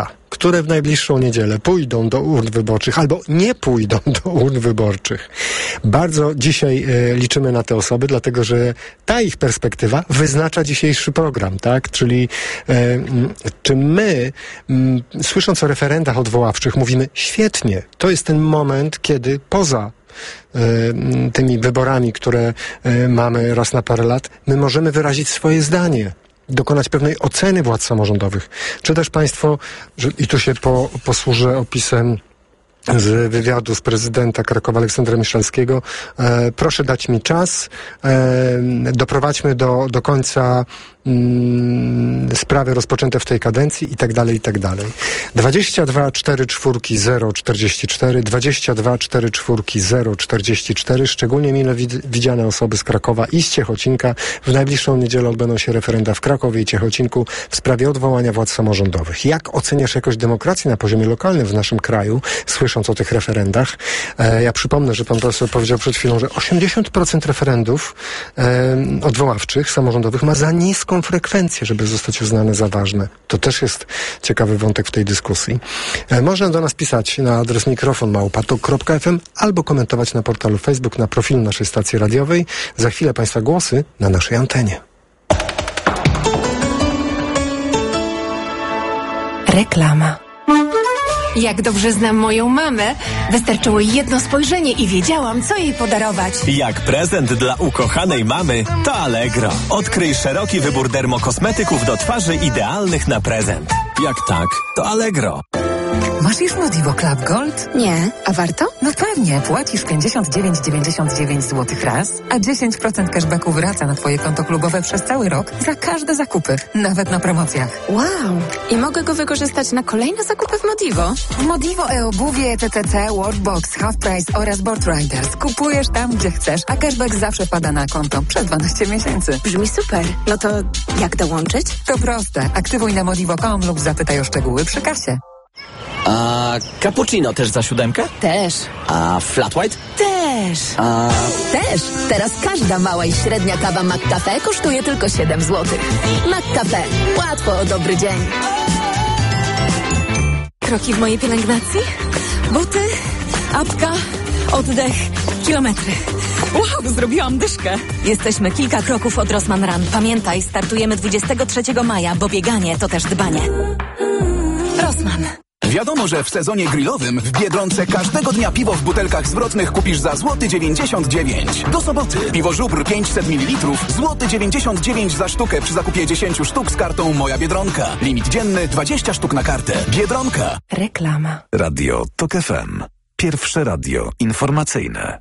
które w najbliższą niedzielę pójdą do urn wyborczych albo nie pójdą do urn wyborczych. Bardzo dzisiaj e, liczymy na te osoby, dlatego że ta ich perspektywa wyznacza dzisiejszy program, tak? Czyli e, czy my, m, słysząc o referendach odwoławczych, mówimy świetnie, to jest ten moment, kiedy poza tymi wyborami, które mamy raz na parę lat, my możemy wyrazić swoje zdanie, dokonać pewnej oceny władz samorządowych. Czy też państwo, że, i tu się po, posłużę opisem z wywiadu z prezydenta Krakowa Aleksandra Miszalskiego, e, proszę dać mi czas, e, doprowadźmy do, do końca mm, sprawy rozpoczęte w tej kadencji i tak dalej, i tak dalej. dwadzieścia dwa cztery cztery zero czterdzieści cztery, dwadzieścia dwa cztery cztery zero czterdzieści cztery, szczególnie mile wid- widziane osoby z Krakowa i z Ciechocinka. W najbliższą niedzielę odbędą się referenda w Krakowie i Ciechocinku w sprawie odwołania władz samorządowych. Jak oceniasz jakość demokracji na poziomie lokalnym w naszym kraju, słysząc o tych referendach? E, ja przypomnę, że pan profesor powiedział przed chwilą, że osiemdziesiąt procent referendów e, odwoławczych, samorządowych ma za niską frekwencję, żeby zostać uznane za ważne. To też jest ciekawy wątek w tej dyskusji. E, można do nas pisać na adres mikrofon małpa tok kropka f m albo komentować na portalu Facebook, na profilu naszej stacji radiowej. Za chwilę państwa głosy na naszej antenie. Reklama. Jak dobrze znam moją mamę, wystarczyło jedno spojrzenie i wiedziałam, co jej podarować. Jak prezent dla ukochanej mamy, to Allegro. Odkryj szeroki wybór dermokosmetyków do twarzy idealnych na prezent. Jak tak, to Allegro. Masz już Modivo Club Gold? Nie, a warto? No pewnie, płacisz pięćdziesiąt dziewięć dziewięćdziesiąt dziewięć złotych raz, a dziesięć procent cashbacku wraca na twoje konto klubowe przez cały rok za każde zakupy, nawet na promocjach. Wow! I mogę go wykorzystać na kolejne zakupy w Modivo? W Modivo e-obuwie, T T C, Workbox, Half Price oraz Board Riders kupujesz tam, gdzie chcesz, a cashback zawsze pada na konto przez dwanaście miesięcy. Brzmi super. No to jak dołączyć? To proste. Aktywuj na modivo kropka com lub zapytaj o szczegóły przy kasie. A cappuccino też za siódemkę? Też. A flat white? Też. A... Też. Teraz każda mała i średnia kawa McCafe kosztuje tylko siedem złotych. McCafe. Łatwo o dobry dzień. Kroki w mojej pielęgnacji? Buty, apka, oddech, kilometry. Wow, zrobiłam dyszkę. Jesteśmy kilka kroków od Rossmann Run. Pamiętaj, startujemy dwudziestego trzeciego maja, bo bieganie to też dbanie. Rossmann. Wiadomo, że w sezonie grillowym w Biedronce każdego dnia piwo w butelkach zwrotnych kupisz za złoty dziewięćdziesiąt dziewięć. Do soboty piwo Żubr pięćset mililitrów, złoty dziewięćdziesiąt dziewięć za sztukę przy zakupie dziesięć sztuk z kartą Moja Biedronka. Limit dzienny dwadzieścia sztuk na kartę. Biedronka. Reklama. Radio Tok F M. Pierwsze radio informacyjne.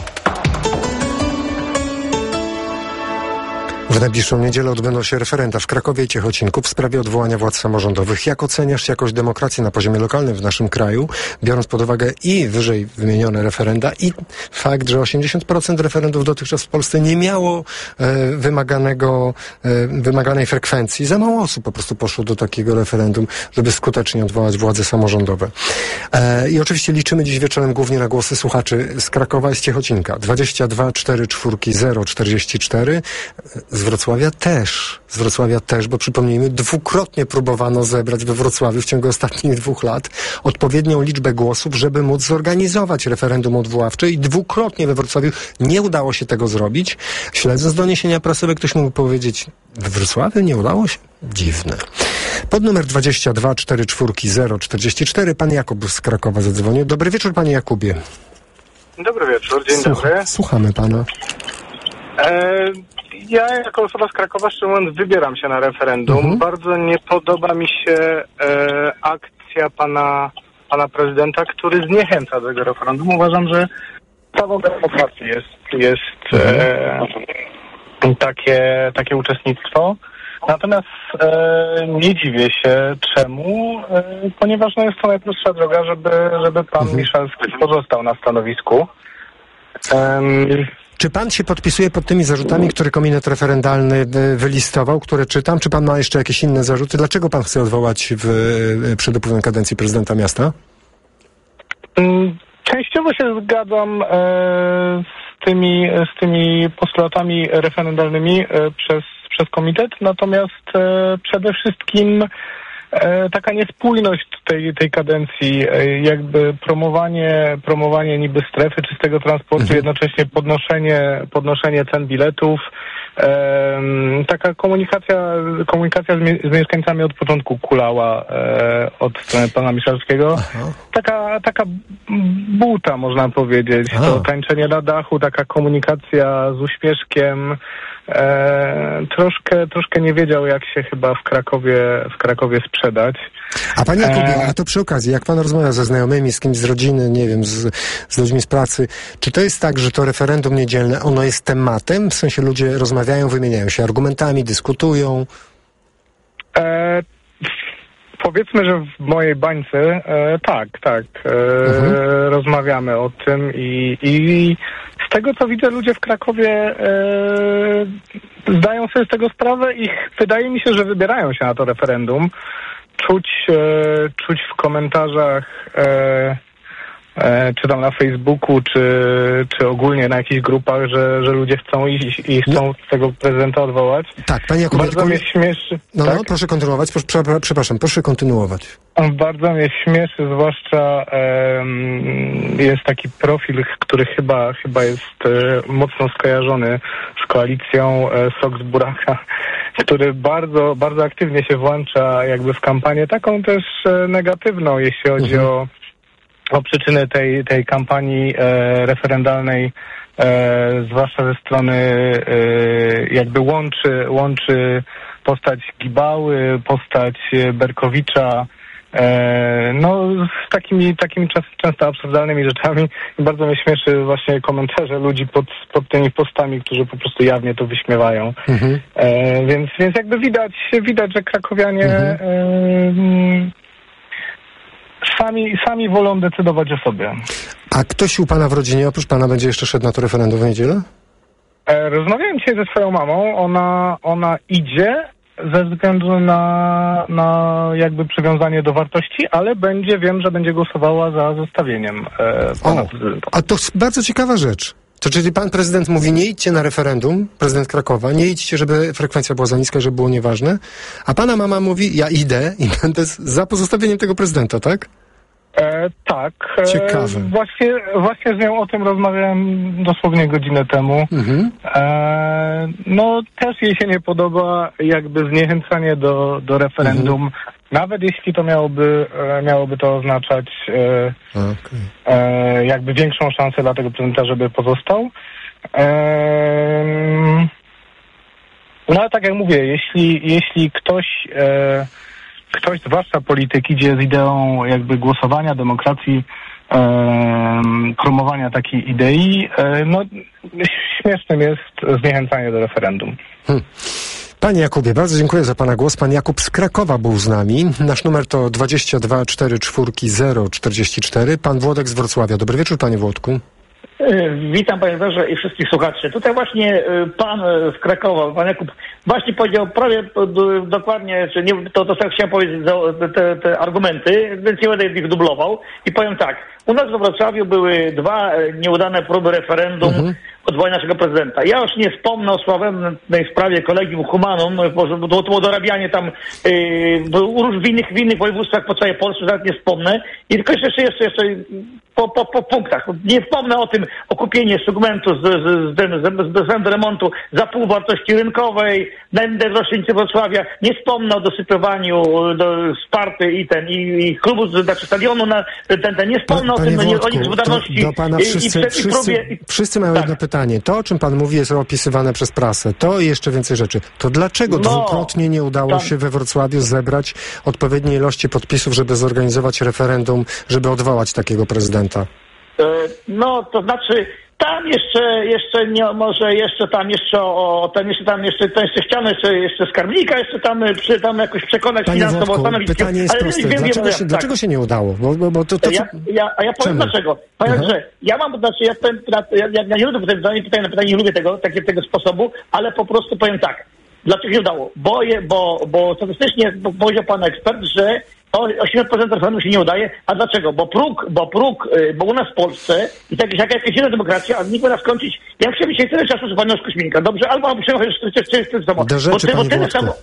W najbliższą niedzielę odbędą się referenda w Krakowie i Ciechocinku w sprawie odwołania władz samorządowych. Jak oceniasz jakość demokracji na poziomie lokalnym w naszym kraju, biorąc pod uwagę i wyżej wymienione referenda i fakt, że osiemdziesiąt procent referendów dotychczas w Polsce nie miało e, wymaganego, e, wymaganej frekwencji. Za mało osób po prostu poszło do takiego referendum, żeby skutecznie odwołać władze samorządowe. E, I oczywiście liczymy dziś wieczorem głównie na głosy słuchaczy z Krakowa i z Ciechocinka. dwadzieścia dwa cztery cztery zero czterdzieści cztery. Z Wrocławia też, z Wrocławia też, bo przypomnijmy, dwukrotnie próbowano zebrać we Wrocławiu w ciągu ostatnich dwóch lat odpowiednią liczbę głosów, żeby móc zorganizować referendum odwoławcze i dwukrotnie we Wrocławiu nie udało się tego zrobić. Śledząc doniesienia prasowe, ktoś mógł powiedzieć, we Wrocławiu nie udało się? Dziwne. Pod numer dwadzieścia dwa cztery cztery zero czterdzieści cztery pan Jakub z Krakowa zadzwonił. Dobry wieczór, panie Jakubie. Dobry wieczór, dzień Słuch- dobry. Słuchamy pana. E, ja jako osoba z Krakowa, szczerze mówiąc, wybieram się na referendum. Mhm. Bardzo nie podoba mi się e, akcja pana, pana prezydenta, który zniechęca do tego referendum. Uważam, że całą demokracji jest, jest e, takie, takie uczestnictwo. Natomiast e, nie dziwię się czemu, e, ponieważ no, jest to najprostsza droga, żeby, żeby pan mhm. Miszalski pozostał na stanowisku. Um, Czy pan się podpisuje pod tymi zarzutami, które komitet referendalny wylistował, które czytam? Czy pan ma jeszcze jakieś inne zarzuty? Dlaczego pan chce odwołać w, przed upływem kadencji prezydenta miasta? Częściowo się zgadzam e, z tymi, z tymi postulatami referendalnymi e, przez, przez komitet, natomiast e, przede wszystkim e, taka niespójność tej, tej kadencji, e, jakby promowanie, promowanie niby strefy czystego transportu, mhm. jednocześnie podnoszenie, podnoszenie cen biletów, e, taka komunikacja, komunikacja z, mie- z mieszkańcami od początku kulała e, od strony pana Miszalskiego. Aha. Taka, taka buta, można powiedzieć. Aha. To tańczenie na dachu, taka komunikacja z uśmieszkiem. E, troszkę, troszkę nie wiedział, jak się chyba w Krakowie, w Krakowie sprzedać. A panie Jakubie, a to przy okazji, jak pan rozmawia ze znajomymi, z kimś z rodziny, nie wiem, z, z ludźmi z pracy, czy to jest tak, że to referendum niedzielne, ono jest tematem? W sensie ludzie rozmawiają, wymieniają się argumentami, dyskutują? E, powiedzmy, że w mojej bańce e, tak, tak. E, mhm. Rozmawiamy o tym i, i z tego, co widzę, ludzie w Krakowie e, zdają sobie z tego sprawę i wydaje mi się, że wybierają się na to referendum. Czuć, e, czuć w komentarzach, e, e, czy tam na Facebooku, czy, czy ogólnie na jakichś grupach, że, że ludzie chcą iść i chcą no. tego prezydenta odwołać. Tak, panie Jakubie, bardzo mnie śmieszy. No, tak? no, proszę kontynuować. Proszę, przepraszam, proszę kontynuować. Bardzo mnie śmieszy, zwłaszcza e, jest taki profil, który chyba, chyba jest e, mocno skojarzony z koalicją e, Sok z Buraka, który bardzo, bardzo aktywnie się włącza jakby w kampanię, taką też e, negatywną, jeśli chodzi mhm. o, o przyczyny tej, tej kampanii e, referendalnej, e, zwłaszcza ze strony e, jakby łączy, łączy postać Gibały, postać Berkowicza, E, no z takimi takimi czas, często absurdalnymi rzeczami. I bardzo mnie śmieszy właśnie komentarze ludzi pod, pod tymi postami, którzy po prostu jawnie to wyśmiewają. Mhm. E, więc, więc jakby widać, widać, że krakowianie mhm. e, sami, sami wolą decydować o sobie. A ktoś u pana w rodzinie, oprócz pana, będzie jeszcze szedł na to referendum w niedzielę? E, rozmawiałem dzisiaj ze swoją mamą. Ona, ona idzie ze względu na, na jakby przywiązanie do wartości, ale będzie, wiem, że będzie głosowała za zostawieniem e, pana o, prezydenta. A to bardzo ciekawa rzecz. To czyli pan prezydent mówi, nie idźcie na referendum, prezydent Krakowa, nie idźcie, żeby frekwencja była za niska, żeby było nieważne, a pana mama mówi, ja idę i będę za pozostawieniem tego prezydenta, tak? E, tak. Ciekawe. E, właśnie, właśnie z nią o tym rozmawiałem dosłownie godzinę temu. Mhm. E, no też jej się nie podoba jakby zniechęcanie do, do referendum, mhm. nawet jeśli to miałoby, e, miałoby to oznaczać e, okay. e, jakby większą szansę dla tego prezydenta, żeby pozostał. E, no ale tak jak mówię, jeśli, jeśli ktoś e, Ktoś, zwłaszcza polityk, idzie z ideą jakby głosowania, demokracji, e, promowania takiej idei, e, no śmiesznym jest zniechęcanie do referendum. Hmm. Panie Jakubie, bardzo dziękuję za pana głos. Pan Jakub z Krakowa był z nami. Nasz numer to dwadzieścia dwa cztery cztery zero czterdzieści cztery. Pan Włodek z Wrocławia. Dobry wieczór, panie Włodku. Witam panie Werze i wszystkich słuchaczy. Tutaj właśnie pan z Krakowa, pan Jakub, właśnie powiedział prawie dokładnie, czy nie, to, to chciałem powiedzieć te, te argumenty, więc nie będę ich dublował. I powiem tak, u nas we Wrocławiu były dwa nieudane próby referendum mhm. odwołania naszego prezydenta. Ja już nie wspomnę o sławnej sprawie Collegium Humanum, bo to było dorabianie tam yy, w innych, w innych województwach po całej Polsce, nawet nie wspomnę. I tylko jeszcze, jeszcze, jeszcze po, po, po punktach. Nie wspomnę o tym, o kupienie segmentu z, z, z, z, z remontu za pół wartości rynkowej, najdroższej Wrocławia. Nie wspomnę o dosypywaniu do Sparty i ten, i, i klubu, znaczy stadionu na ten, ten. Nie wspomnę pa, o tym, Włodku, o niezgodności. Do pana wszyscy, i, i, wszyscy, i próbie, wszyscy mają tak. jedno pytanie. To, o czym pan mówi, jest opisywane przez prasę. To i jeszcze więcej rzeczy. To dlaczego no, dwukrotnie nie udało tam. się we Wrocławiu zebrać odpowiedniej ilości podpisów, żeby zorganizować referendum, żeby odwołać takiego prezydenta? No, to znaczy tam jeszcze, jeszcze nie, może jeszcze tam jeszcze o, tam jeszcze tam jeszcze, tam jeszcze chciano jeszcze, jeszcze skarbnika, jeszcze tam, przy, tam jakoś przekonać Panie finansowo Włodku, stanowisko. pytanie jest ale proste. Wiem, dlaczego, wiem, się, tak. dlaczego się nie udało? Bo, bo, bo to, to, ja, ja, a ja powiem Czemu? dlaczego. Powiem, uh-huh. że ja mam, znaczy ja, powiem, ja, ja, ja nie lubię pytania, pytania na pytanie, nie lubię tego, takie, tego sposobu, ale po prostu powiem tak. Dlaczego się udało? Bo, je, bo, bo statystycznie powiedział pan ekspert, że osiemdziesiąt procent referendum się nie udaje. A dlaczego? Bo próg, bo próg, bo u nas w Polsce i tak jak jakaś inna demokracja, a nikt ma skończyć. Ja chciałbym dzisiaj tyle czasu z panią Kośminka, dobrze? Albo albo jeszcze jeszcze samo. Do rzeczy, panie Włodku.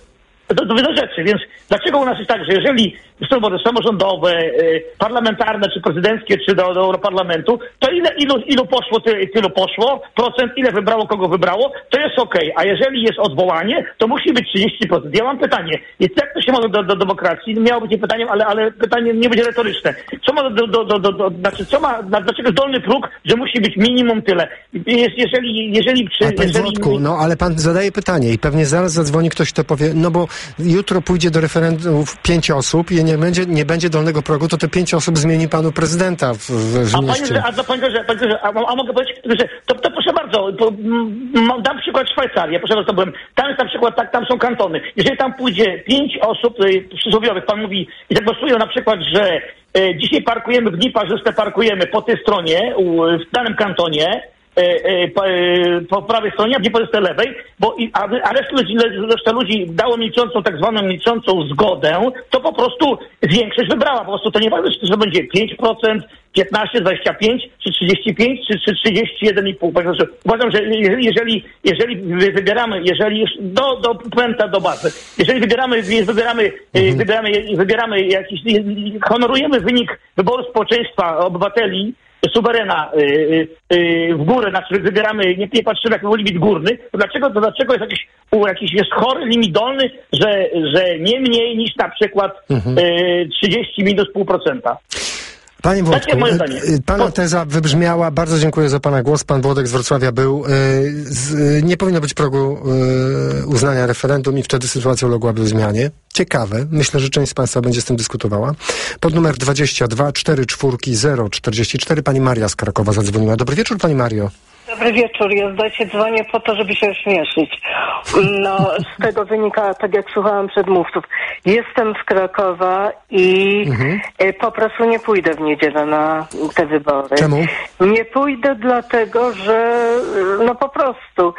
do, do, do rzeczy. Więc dlaczego u nas jest tak, że jeżeli wybory samorządowe, y, parlamentarne, czy prezydenckie, czy do, do Europarlamentu, to ile, ilu, ilu poszło, ty, tylu poszło, procent, ile wybrało, kogo wybrało, to jest okej. Okay. A jeżeli jest odwołanie, to musi być trzydzieści procent. Ja mam pytanie, jak to się ma do, do, do demokracji? Miało być nie pytaniem, ale, ale pytanie nie będzie retoryczne. Co ma do, do, do, do, do znaczy, co ma, dlaczego dolny próg, że musi być minimum tyle? Jest, jeżeli, jeżeli przy, A panie jeżeli... Włodku, no ale pan zadaje pytanie i pewnie zaraz zadzwoni ktoś, kto powie, no bo jutro pójdzie do referendum pięć osób i nie będzie, nie będzie dolnego progu, to te pięć osób zmieni panu prezydenta w, w, w a mieście. Panie, a, panie, że, panie, że, a, a mogę powiedzieć, że to, to proszę bardzo, to, m, dam przykład Szwajcarii, proszę bardzo, byłem, tam jest na przykład, tak, tam są kantony. Jeżeli tam pójdzie pięć osób y, przysłowiowych, pan mówi, i zagłosują na przykład, że y, dzisiaj parkujemy w dni parzyste, parkujemy po tej stronie, u, w danym kantonie, Po, po prawej stronie, a nie po tej lewej, bo a, a reszta ludzi, reszta ludzi dało milczącą, tak zwaną milczącą zgodę, to po prostu większość wybrała. Po prostu to nie ważne, czy to będzie pięć procent, piętnaście, dwadzieścia pięć, czy trzydzieści pięć, czy, czy trzydzieści jeden i pół. Uważam, że jeżeli, jeżeli wybieramy, jeżeli już do, do puenta, do bazy, jeżeli wybieramy, wybieramy, mhm. wybieramy, wybieramy jakiś, honorujemy wynik wyboru społeczeństwa, obywateli, suwerena yy, yy, w górę, na który wybieramy, nie, nie patrzymy jak limit górny, to dlaczego, to dlaczego jest jakiś, u, jakiś jest chory limit dolny, że, że nie mniej niż na przykład mhm. yy, trzydzieści minus pół procenta. Panie Włodku, pana teza wybrzmiała. Bardzo dziękuję za pana głos. Pan Włodek z Wrocławia był. Nie powinno być progu uznania referendum i wtedy sytuacja uległaby zmianie. Ciekawe. Myślę, że część z państwa będzie z tym dyskutowała. Pod numer dwadzieścia dwa cztery cztery zero czterdzieści cztery pani Maria z Krakowa zadzwoniła. Dobry wieczór, pani Mario. Dobry wieczór. Ja zdajcie dzwonię po to, żeby się ośmieszyć. No, z tego wynika, tak jak słuchałam przedmówców. Jestem z Krakowa i mhm. po prostu nie pójdę w niedzielę na te wybory. Czemu? Nie pójdę dlatego, że no po prostu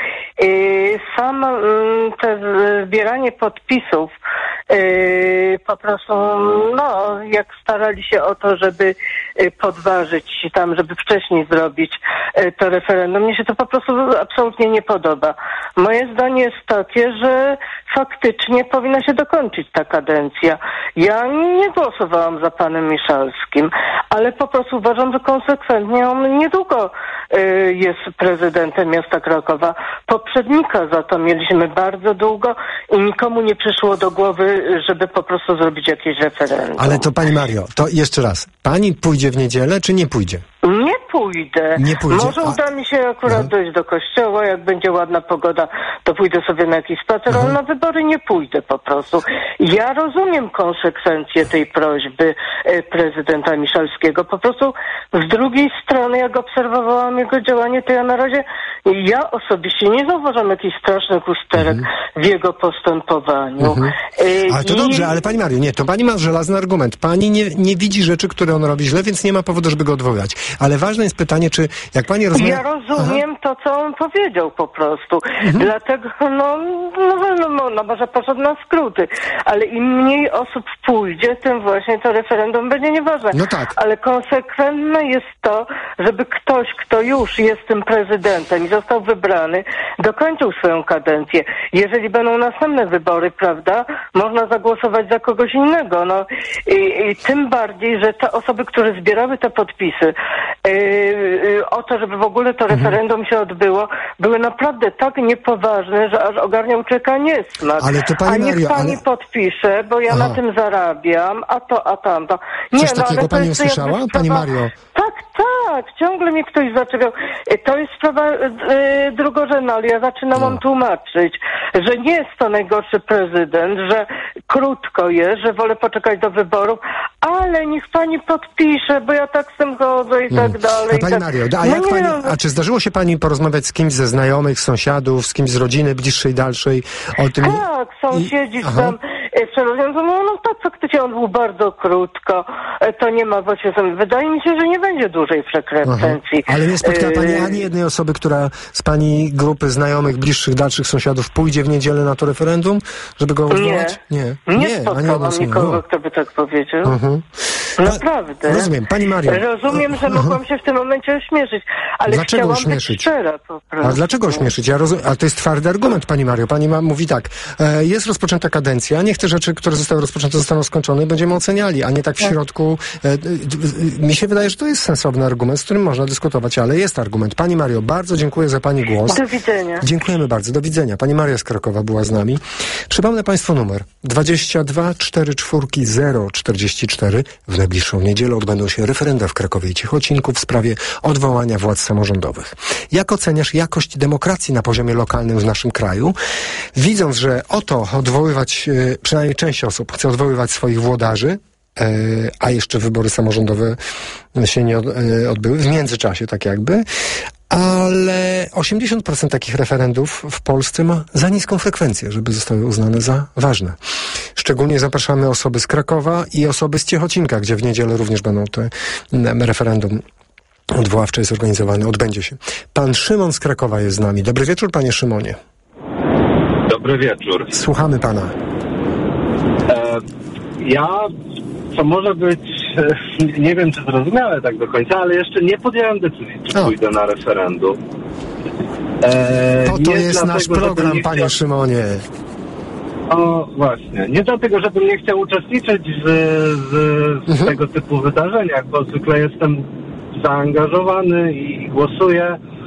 sam te zbieranie podpisów po prostu, no, jak starali się o to, żeby podważyć tam, żeby wcześniej zrobić to referendum, mnie się to po prostu absolutnie nie podoba. Moje zdanie jest takie, że faktycznie powinna się dokończyć ta kadencja. Ja nie głosowałam za panem Miszalskim, ale po prostu uważam, że konsekwentnie on niedługo y, jest prezydentem miasta Krakowa. Poprzednika za to mieliśmy bardzo długo i nikomu nie przyszło do głowy, żeby po prostu zrobić jakieś referendum. Ale to pani Mario, to jeszcze raz. Pani pójdzie w niedzielę, czy nie pójdzie? Nie pójdę. Nie pójdzie. Może A... uda mi się akurat Aha. dojść do kościoła, jak będzie ładna pogoda, to pójdę sobie na jakiś spacer, Aha. ale na wybory nie pójdę po prostu. Ja rozumiem konsekwencje tej prośby e, prezydenta Miszalskiego. Po prostu z drugiej strony, jak obserwowałam jego działanie, to ja na razie, ja osobiście nie zauważam jakichś strasznych usterek mhm. w jego postępowaniu. Mhm. E, ale to i... dobrze, ale pani Mario, nie, to pani ma żelazny argument. Pani nie, nie widzi rzeczy, które on robi źle, więc nie ma powodu, żeby go odwołać. Ale ważne jest pytanie, czy jak pani rozmawia... Ja rozumiem Aha. to, co on powiedział po prostu. Mhm. Dlatego, no, no, no, no, no, może poszedł na skróty. Ale im mniej osób pójdzie, tym właśnie to referendum będzie nieważne. No tak. Ale konsekwentne jest to, żeby ktoś, kto już jest tym prezydentem i został wybrany, dokończył swoją kadencję. Jeżeli będą następne wybory, prawda, można zagłosować za kogoś innego. No i, i tym bardziej, że te osoby, które zbierały te podpisy, Yy, o to, żeby w ogóle to referendum się odbyło, były naprawdę tak niepoważne, że aż ogarniał czeka niesmak. Ale to pani a niech Mario, pani ale... podpisze, bo ja Aha. na tym zarabiam, a to, a tamto. Nie, Coś no, takiego ale pani nie usłyszała, sprawa... pani Mario? Tak, tak, ciągle mnie ktoś zaczepiał. To jest sprawa yy, drugorzędna, ale ja zaczynam wam no. tłumaczyć, że nie jest to najgorszy prezydent, że krótko jest, że wolę poczekać do wyborów, ale niech pani podpisze, bo ja tak z tym chodzę i tak dalej. A pani tak... Mario, a, no jak nie, pani, no... a czy zdarzyło się pani porozmawiać z kimś ze znajomych, sąsiadów, z kimś z rodziny bliższej, dalszej o tym? Tak, sąsiedzi I... tam no, no tak, faktycznie on był bardzo krótko, to nie ma właśnie, wydaje mi się, że nie będzie dużej frekwencji. Ale nie spotkała pani ani jednej osoby, która z pani grupy znajomych, bliższych, dalszych sąsiadów pójdzie w niedzielę na to referendum, żeby go odwołać? Nie, nie, nie spotkałam nikogo, kto by tak powiedział. Uh-huh. Naprawdę. Rozumiem. Pani Mario. Rozumiem, że mogłam się w tym momencie ośmieszyć, ale dlaczego chciałam ośmieszyć? być szczera po prostu. A dlaczego ośmieszyć? Ja rozum... A to jest twardy argument, pani Mario. Pani ma... mówi tak, e, jest rozpoczęta kadencja, niech te rzeczy, które zostały rozpoczęte, zostaną skończone i będziemy oceniali, a nie tak w środku. E, e, e, mi się wydaje, że to jest sensowny argument, z którym można dyskutować, ale jest argument. Pani Mario, bardzo dziękuję za pani głos. Do widzenia. Dziękujemy bardzo. Do widzenia. Pani Maria z Krakowa była z nami. Przypomnę państwu numer dwadzieścia dwa cztery cztery zero czterdzieści cztery. W najbliższą niedzielę odbędą się referenda w Krakowie i Ciechocinku w sprawie odwołania władz samorządowych. Jak oceniasz jakość demokracji na poziomie lokalnym w naszym kraju? Widząc, że oto odwoływać, przynajmniej część osób chce odwoływać swoich włodarzy, a jeszcze wybory samorządowe się nie odbyły, w międzyczasie tak jakby, ale osiemdziesiąt procent takich referendów w Polsce ma za niską frekwencję, żeby zostały uznane za ważne. Szczególnie zapraszamy osoby z Krakowa i osoby z Ciechocinka, gdzie w niedzielę również będą te referendum odwoławcze jest organizowane, odbędzie się. Pan Szymon z Krakowa jest z nami. Dobry wieczór, panie Szymonie. Dobry wieczór. Słuchamy pana. E, ja, co może być, e, nie wiem czy zrozumiałe tak do końca, ale jeszcze nie podjąłem decyzji, czy o. pójdę na referendum. E, po to jest dlatego, nasz program, panie chciał... Szymonie. O, właśnie. Nie dlatego, żebym nie chciał uczestniczyć w, w, w mhm. tego typu wydarzeniach, bo zwykle jestem zaangażowany i głosuję.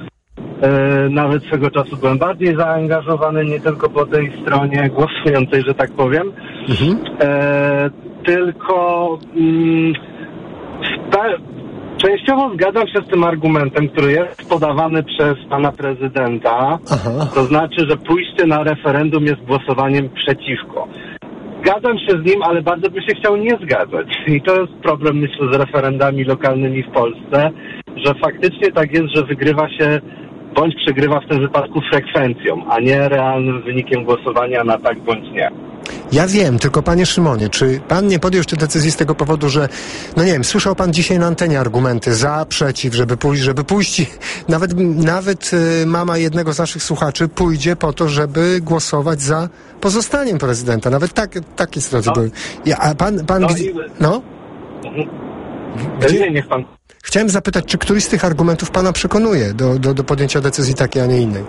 E, nawet swego czasu byłem bardziej zaangażowany, nie tylko po tej stronie głosującej, że tak powiem. Mhm. E, tylko mm, sta- częściowo zgadzam się z tym argumentem, który jest podawany przez pana prezydenta. Aha. To znaczy, że pójście na referendum jest głosowaniem przeciwko. Zgadzam się z nim, ale bardzo bym się chciał nie zgadzać. I to jest problem, myślę, z referendami lokalnymi w Polsce, że faktycznie tak jest, że wygrywa się bądź przegrywa w tym wypadku frekwencją, a nie realnym wynikiem głosowania na tak bądź nie. Ja wiem, tylko panie Szymonie, czy pan nie podjął jeszcze decyzji z tego powodu, że, no nie wiem, słyszał pan dzisiaj na antenie argumenty za, przeciw, żeby pójść, żeby pójść, nawet, nawet y, mama jednego z naszych słuchaczy pójdzie po to, żeby głosować za pozostaniem prezydenta. Nawet tak, takie sytuacje no. były. Ja, a pan, pan, no? gdzie, I... no? Gdzie? Nie, niech pan... Chciałem zapytać, czy któryś z tych argumentów pana przekonuje do, do, do podjęcia decyzji takiej, a nie innej?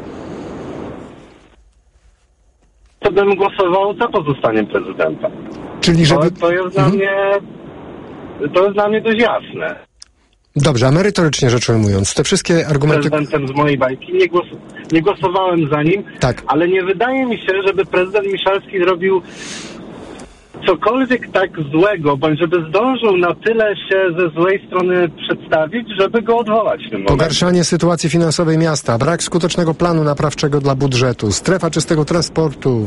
To bym głosował za pozostaniem prezydenta. Czyli żeby... To, to jest dla mhm. mnie... To jest dla mnie dość jasne. Dobrze, a merytorycznie rzecz ujmując, te wszystkie argumenty... Prezydentem z mojej bajki, nie, głos... nie głosowałem za nim, tak. ale nie wydaje mi się, żeby prezydent Miszalski zrobił cokolwiek tak złego, bądź żeby zdążył na tyle się ze złej strony przedstawić, żeby go odwołać w tym momencie. Pogarszanie sytuacji finansowej miasta, brak skutecznego planu naprawczego dla budżetu, strefa czystego transportu.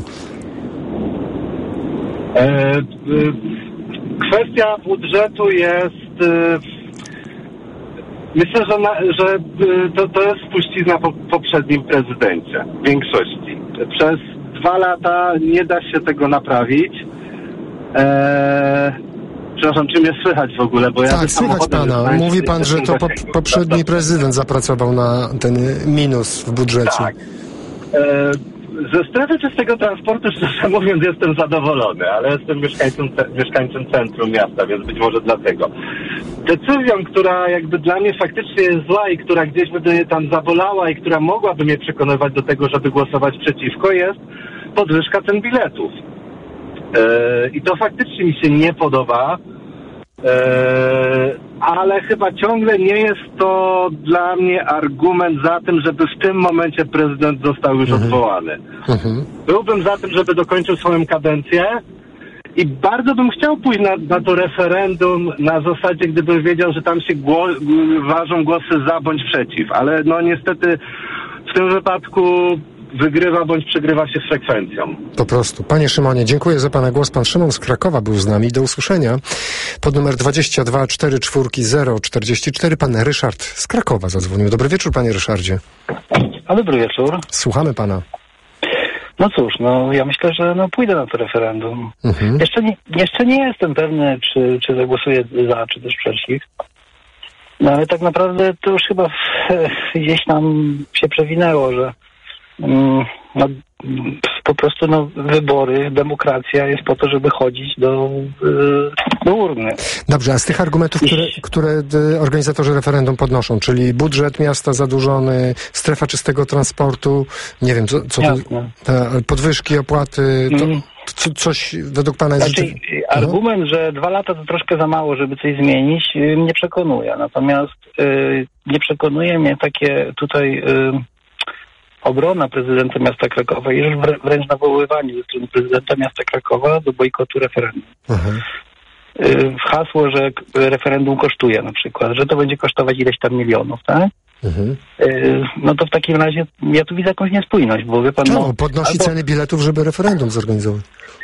E, e, kwestia budżetu jest... E, myślę, że, na, że e, to, to jest spuścizna po poprzednim prezydencie, w większości. Przez dwa lata nie da się tego naprawić. Eee, przepraszam, czy mnie słychać w ogóle? Bo ja tak, słychać pana. Mówi pan, że to po, poprzedni prezydent zapracował na ten minus w budżecie. Tak. Eee, ze strefy czystego transportu, szczerze mówiąc, jestem zadowolony, ale jestem mieszkańcem, mieszkańcem centrum miasta, więc być może dlatego. Decyzją, która jakby dla mnie faktycznie jest zła i która gdzieś by mnie tam zabolała i która mogłaby mnie przekonywać do tego, żeby głosować przeciwko, jest podwyżka cen biletów. Yy, I to faktycznie mi się nie podoba, yy, ale chyba ciągle nie jest to dla mnie argument za tym, żeby w tym momencie prezydent został już mhm. odwołany. Mhm. Byłbym za tym, żeby dokończył swoją kadencję i bardzo bym chciał pójść na, na to referendum na zasadzie, gdybym wiedział, że tam się gło- ważą głosy za bądź przeciw, ale no niestety w tym wypadku wygrywa bądź przegrywa się z frekwencją. Po prostu. Panie Szymonie, dziękuję za pana głos. Pan Szymon z Krakowa był z nami. Do usłyszenia. Pod numer dwadzieścia dwa cztery cztery zero czterdzieści cztery pan Ryszard z Krakowa zadzwonił. Dobry wieczór, panie Ryszardzie. A dobry wieczór. Słuchamy pana. No cóż, no ja myślę, że no pójdę na to referendum. Mhm. Jeszcze, nie, jeszcze nie jestem pewny, czy, czy zagłosuję za, czy też przeciw. No ale tak naprawdę to już chyba gdzieś tam się przewinęło, że no, po prostu no, wybory, demokracja jest po to, żeby chodzić do, do urny. Dobrze, a z tych argumentów, które, które organizatorzy referendum podnoszą, czyli budżet miasta zadłużony, strefa czystego transportu, nie wiem, co, co to, te podwyżki, opłaty, to, to coś według pana jest... Znaczy, argument, że dwa lata to troszkę za mało, żeby coś zmienić, mnie przekonuje. Natomiast yy, nie przekonuje mnie takie tutaj... Yy, obrona prezydenta miasta Krakowa i już wręcz nawoływanie ze strony prezydenta miasta Krakowa do bojkotu referendum. Mhm. Hasło, że referendum kosztuje na przykład, że to będzie kosztować ileś tam milionów, tak? Mhm. No to w takim razie ja tu widzę jakąś niespójność, bo wie pan... Czemu? No, podnosi albo... ceny biletów, żeby referendum zorganizować.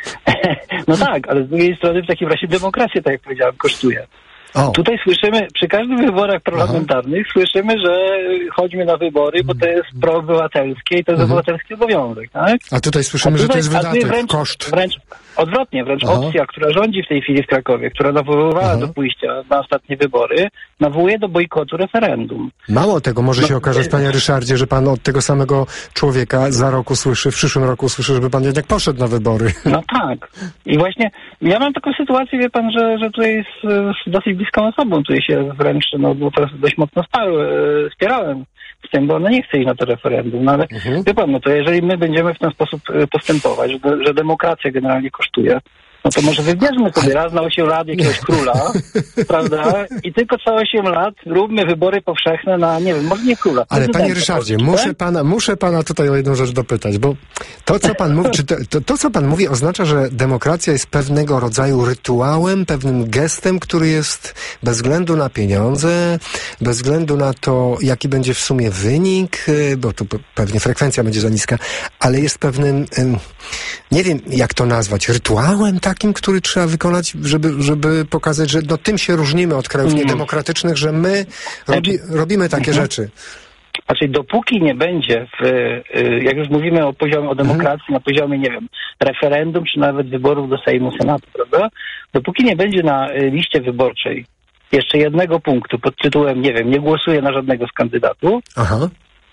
No tak, ale z drugiej strony w takim razie demokracja, tak jak powiedziałem, kosztuje. O. Tutaj słyszymy, przy każdych wyborach parlamentarnych Aha. słyszymy, że chodźmy na wybory, bo to jest proobywatelskie i to jest mhm. obywatelski obowiązek, tak? A tutaj słyszymy, a tutaj, że to jest wydatek, wręcz, koszt. Wręcz odwrotnie, wręcz Aha. opcja, która rządzi w tej chwili w Krakowie, która nawoływała Aha. do pójścia na ostatnie wybory, nawołuje do bojkotu referendum. Mało tego, może no, się okazać, panie Ryszardzie, że pan od tego samego człowieka za rok usłyszy, w przyszłym roku usłyszy, żeby pan jednak poszedł na wybory. No tak. I właśnie ja mam taką sytuację, wie pan, że, że tutaj z, z dosyć bliską osobą tutaj się wręcz, no bo to dość mocno spały, e, wspierałem z tym, bo ona nie chce iść na to referendum. No ale mhm. wie pan, no to jeżeli my będziemy w ten sposób postępować, że, że demokracja generalnie kosztuje, no to może wybierzmy sobie raz na osiem lat jakiegoś króla, prawda? I tylko co osiem lat róbmy wybory powszechne na, nie wiem, może nie króla. Ale panie Ryszardzie, tak? muszę pana, muszę pana tutaj o jedną rzecz dopytać, bo to, co pan mówi, czy to, to, to, co pan mówi, oznacza, że demokracja jest pewnego rodzaju rytuałem, pewnym gestem, który jest bez względu na pieniądze, bez względu na to, jaki będzie w sumie wynik, bo to pewnie frekwencja będzie za niska, ale jest pewnym, nie wiem, jak to nazwać, rytuałem, tak? Takim, który trzeba wykonać, żeby, żeby pokazać, że no, tym się różnimy od krajów mm. niedemokratycznych, że my robi, robimy takie mm-hmm. rzeczy. Znaczy, dopóki nie będzie, w, jak już mówimy o poziomie, o demokracji, mm. na poziomie, nie wiem, referendum, czy nawet wyborów do Sejmu, Senatu, prawda? Dopóki nie będzie na liście wyborczej jeszcze jednego punktu pod tytułem, nie wiem, nie głosuję na żadnego z kandydatów, Aha.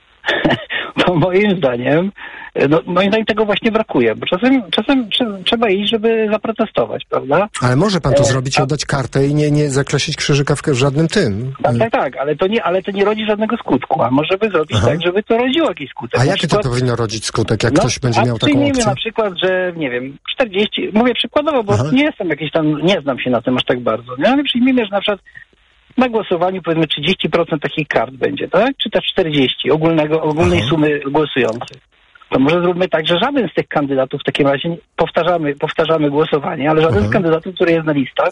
to moim zdaniem No, moim zdaniem tego właśnie brakuje, bo czasem, czasem trzeba iść, żeby zaprotestować, prawda? Ale może pan to e, zrobić i oddać kartę i nie, nie zakreślić krzyżyka w żadnym tym. Tak, tak, tak, ale to nie, ale to nie rodzi żadnego skutku, a może by zrobić Aha. tak, żeby to rodziło jakiś skutek. A jaki przykład, to powinno rodzić skutek, jak no, ktoś będzie miał taką opcję? na przykład, że nie wiem, czterdzieści, mówię przykładowo, bo Aha. nie jestem jakiś tam, nie znam się na tym aż tak bardzo, nie? Ale przyjmijmy, że na przykład na głosowaniu powiedzmy trzydzieści procent takich kart będzie, tak? Czy też czterdzieści ogólnego, ogólnej Aha. sumy głosujących. To może zróbmy tak, że żaden z tych kandydatów w takim razie powtarzamy, powtarzamy głosowanie, ale żaden mhm. z kandydatów, który jest na listach,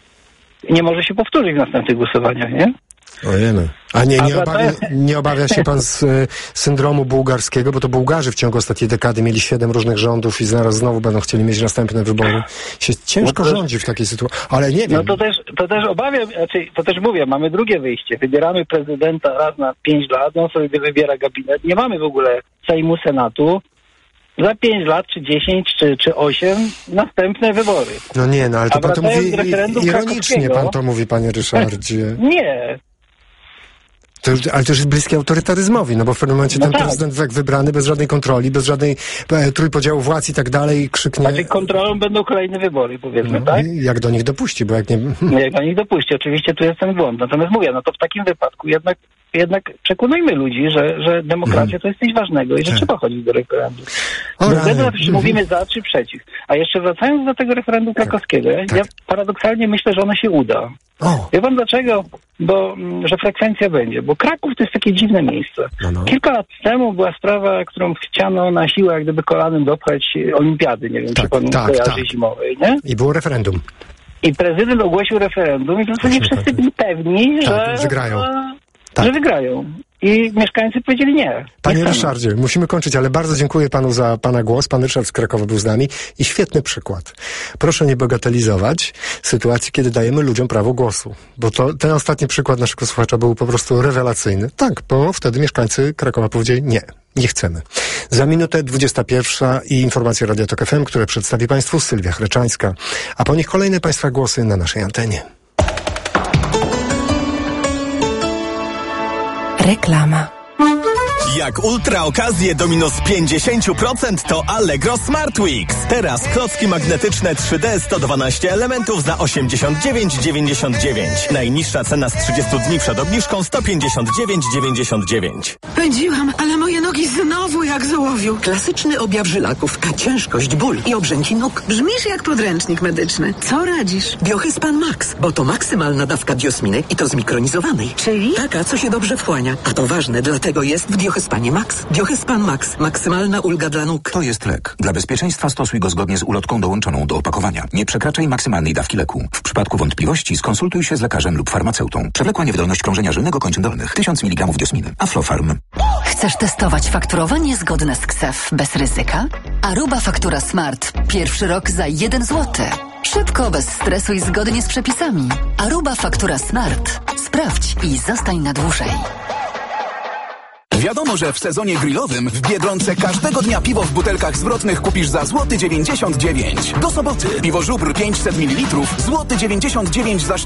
nie może się powtórzyć w następnych głosowaniach, nie? Ojej. A nie, nie, obawia, nie obawia się pan z y, syndromu bułgarskiego, bo to Bułgarzy w ciągu ostatniej dekady mieli siedem różnych rządów i zaraz znowu będą chcieli mieć następne wybory. Się ciężko no to, rządzi w takiej sytuacji, ale nie wiem. No to też, to też obawiam, znaczy, to też mówię, mamy drugie wyjście. Wybieramy prezydenta raz na pięć lat, on sobie wybiera gabinet. Nie mamy w ogóle Sejmu, Senatu. Za pięć lat, czy dziesięć, czy, czy osiem, następne wybory. No nie, no ale to pan to mówi ironicznie, pan to mówi, panie Ryszardzie. Nie. To już, ale to już jest bliskie autorytaryzmowi, no bo w pewnym momencie no ten tak. prezydent jak wybrany, bez żadnej kontroli, bez żadnej e, trójpodziału władz i tak dalej, krzyknie... Znaczy kontrolą będą kolejne wybory, powiedzmy, no, tak? Jak do nich dopuści, bo jak nie... Jak do nich dopuści, oczywiście tu jest ten błąd. Natomiast mówię, no to w takim wypadku jednak, jednak przekonujmy ludzi, że, że demokracja mm. to jest coś ważnego i że tak. trzeba chodzić do referendum. Wtedy czy mówimy za, czy przeciw. A jeszcze wracając do tego referendum krakowskiego, tak. ja paradoksalnie myślę, że ono się uda. O. Wie pan dlaczego? Bo, że frekwencja będzie. Bo Kraków to jest takie dziwne miejsce. No, no. Kilka lat temu była sprawa, którą chciano na siłę jak gdyby kolanem dopchać olimpiady, nie wiem, tak, czy pan tak, kojarzy tak. zimowej, nie? I było referendum. I prezydent ogłosił referendum i w zasadzie wszyscy byli pewni, tak, że... wygrają. Tak. Że wygrają. I mieszkańcy powiedzieli nie. Panie nie Ryszardzie, musimy kończyć, ale bardzo dziękuję panu za pana głos. Pan Ryszard z Krakowa był z nami i świetny przykład. Proszę nie bagatelizować sytuacji, kiedy dajemy ludziom prawo głosu. Bo to ten ostatni przykład naszego słuchacza był po prostu rewelacyjny. Tak, bo wtedy mieszkańcy Krakowa powiedzieli nie, nie chcemy. Za minutę dwudziesta pierwsza i informacje Radia Tok F M, które przedstawi państwu Sylwia Chreczańska. A po nich kolejne państwa głosy na naszej antenie. Reklama. Jak ultra okazje do minus pięćdziesiąt procent to Allegro Smart Weeks. Teraz klocki magnetyczne trzy D sto dwanaście elementów za osiemdziesiąt dziewięć dziewięćdziesiąt dziewięć. Najniższa cena z trzydziestu dni przed obniżką sto pięćdziesiąt dziewięć dziewięćdziesiąt dziewięć. Pędziłam, ale moje nogi znowu jak z ołowiu. Klasyczny objaw żylaków, a ciężkość, ból i obrzęki nóg. Brzmisz jak podręcznik medyczny. Co radzisz? Biohyspan Max, bo to maksymalna dawka diosminy i to zmikronizowanej. Czyli? Taka, co się dobrze wchłania. A to ważne, dlatego jest w Biohyspanie Max. Biohyspan Max. Maksymalna ulga dla nóg. To jest lek. Dla bezpieczeństwa stosuj go zgodnie z ulotką dołączoną do opakowania. Nie przekraczaj maksymalnej dawki leku. W przypadku wątpliwości skonsultuj się z lekarzem lub farmaceutą. Przewlekła niewydolność krążenia żylnego kończyn dolnych. tysiąc miligramów diosminy. Aflofarm. Chcesz testować fakturowanie zgodne z K S E F bez ryzyka? Aruba Faktura Smart. Pierwszy rok za jeden złoty. Szybko, bez stresu i zgodnie z przepisami. Aruba Faktura Smart. Sprawdź i zostań na dłużej. Wiadomo, że w sezonie grillowym w Biedronce każdego dnia piwo w butelkach zwrotnych kupisz za złoty dziewięćdziesiąt dziewięć. Do soboty piwo Żubr pięćset mililitrów, złoty dziewięćdziesiąt dziewięć za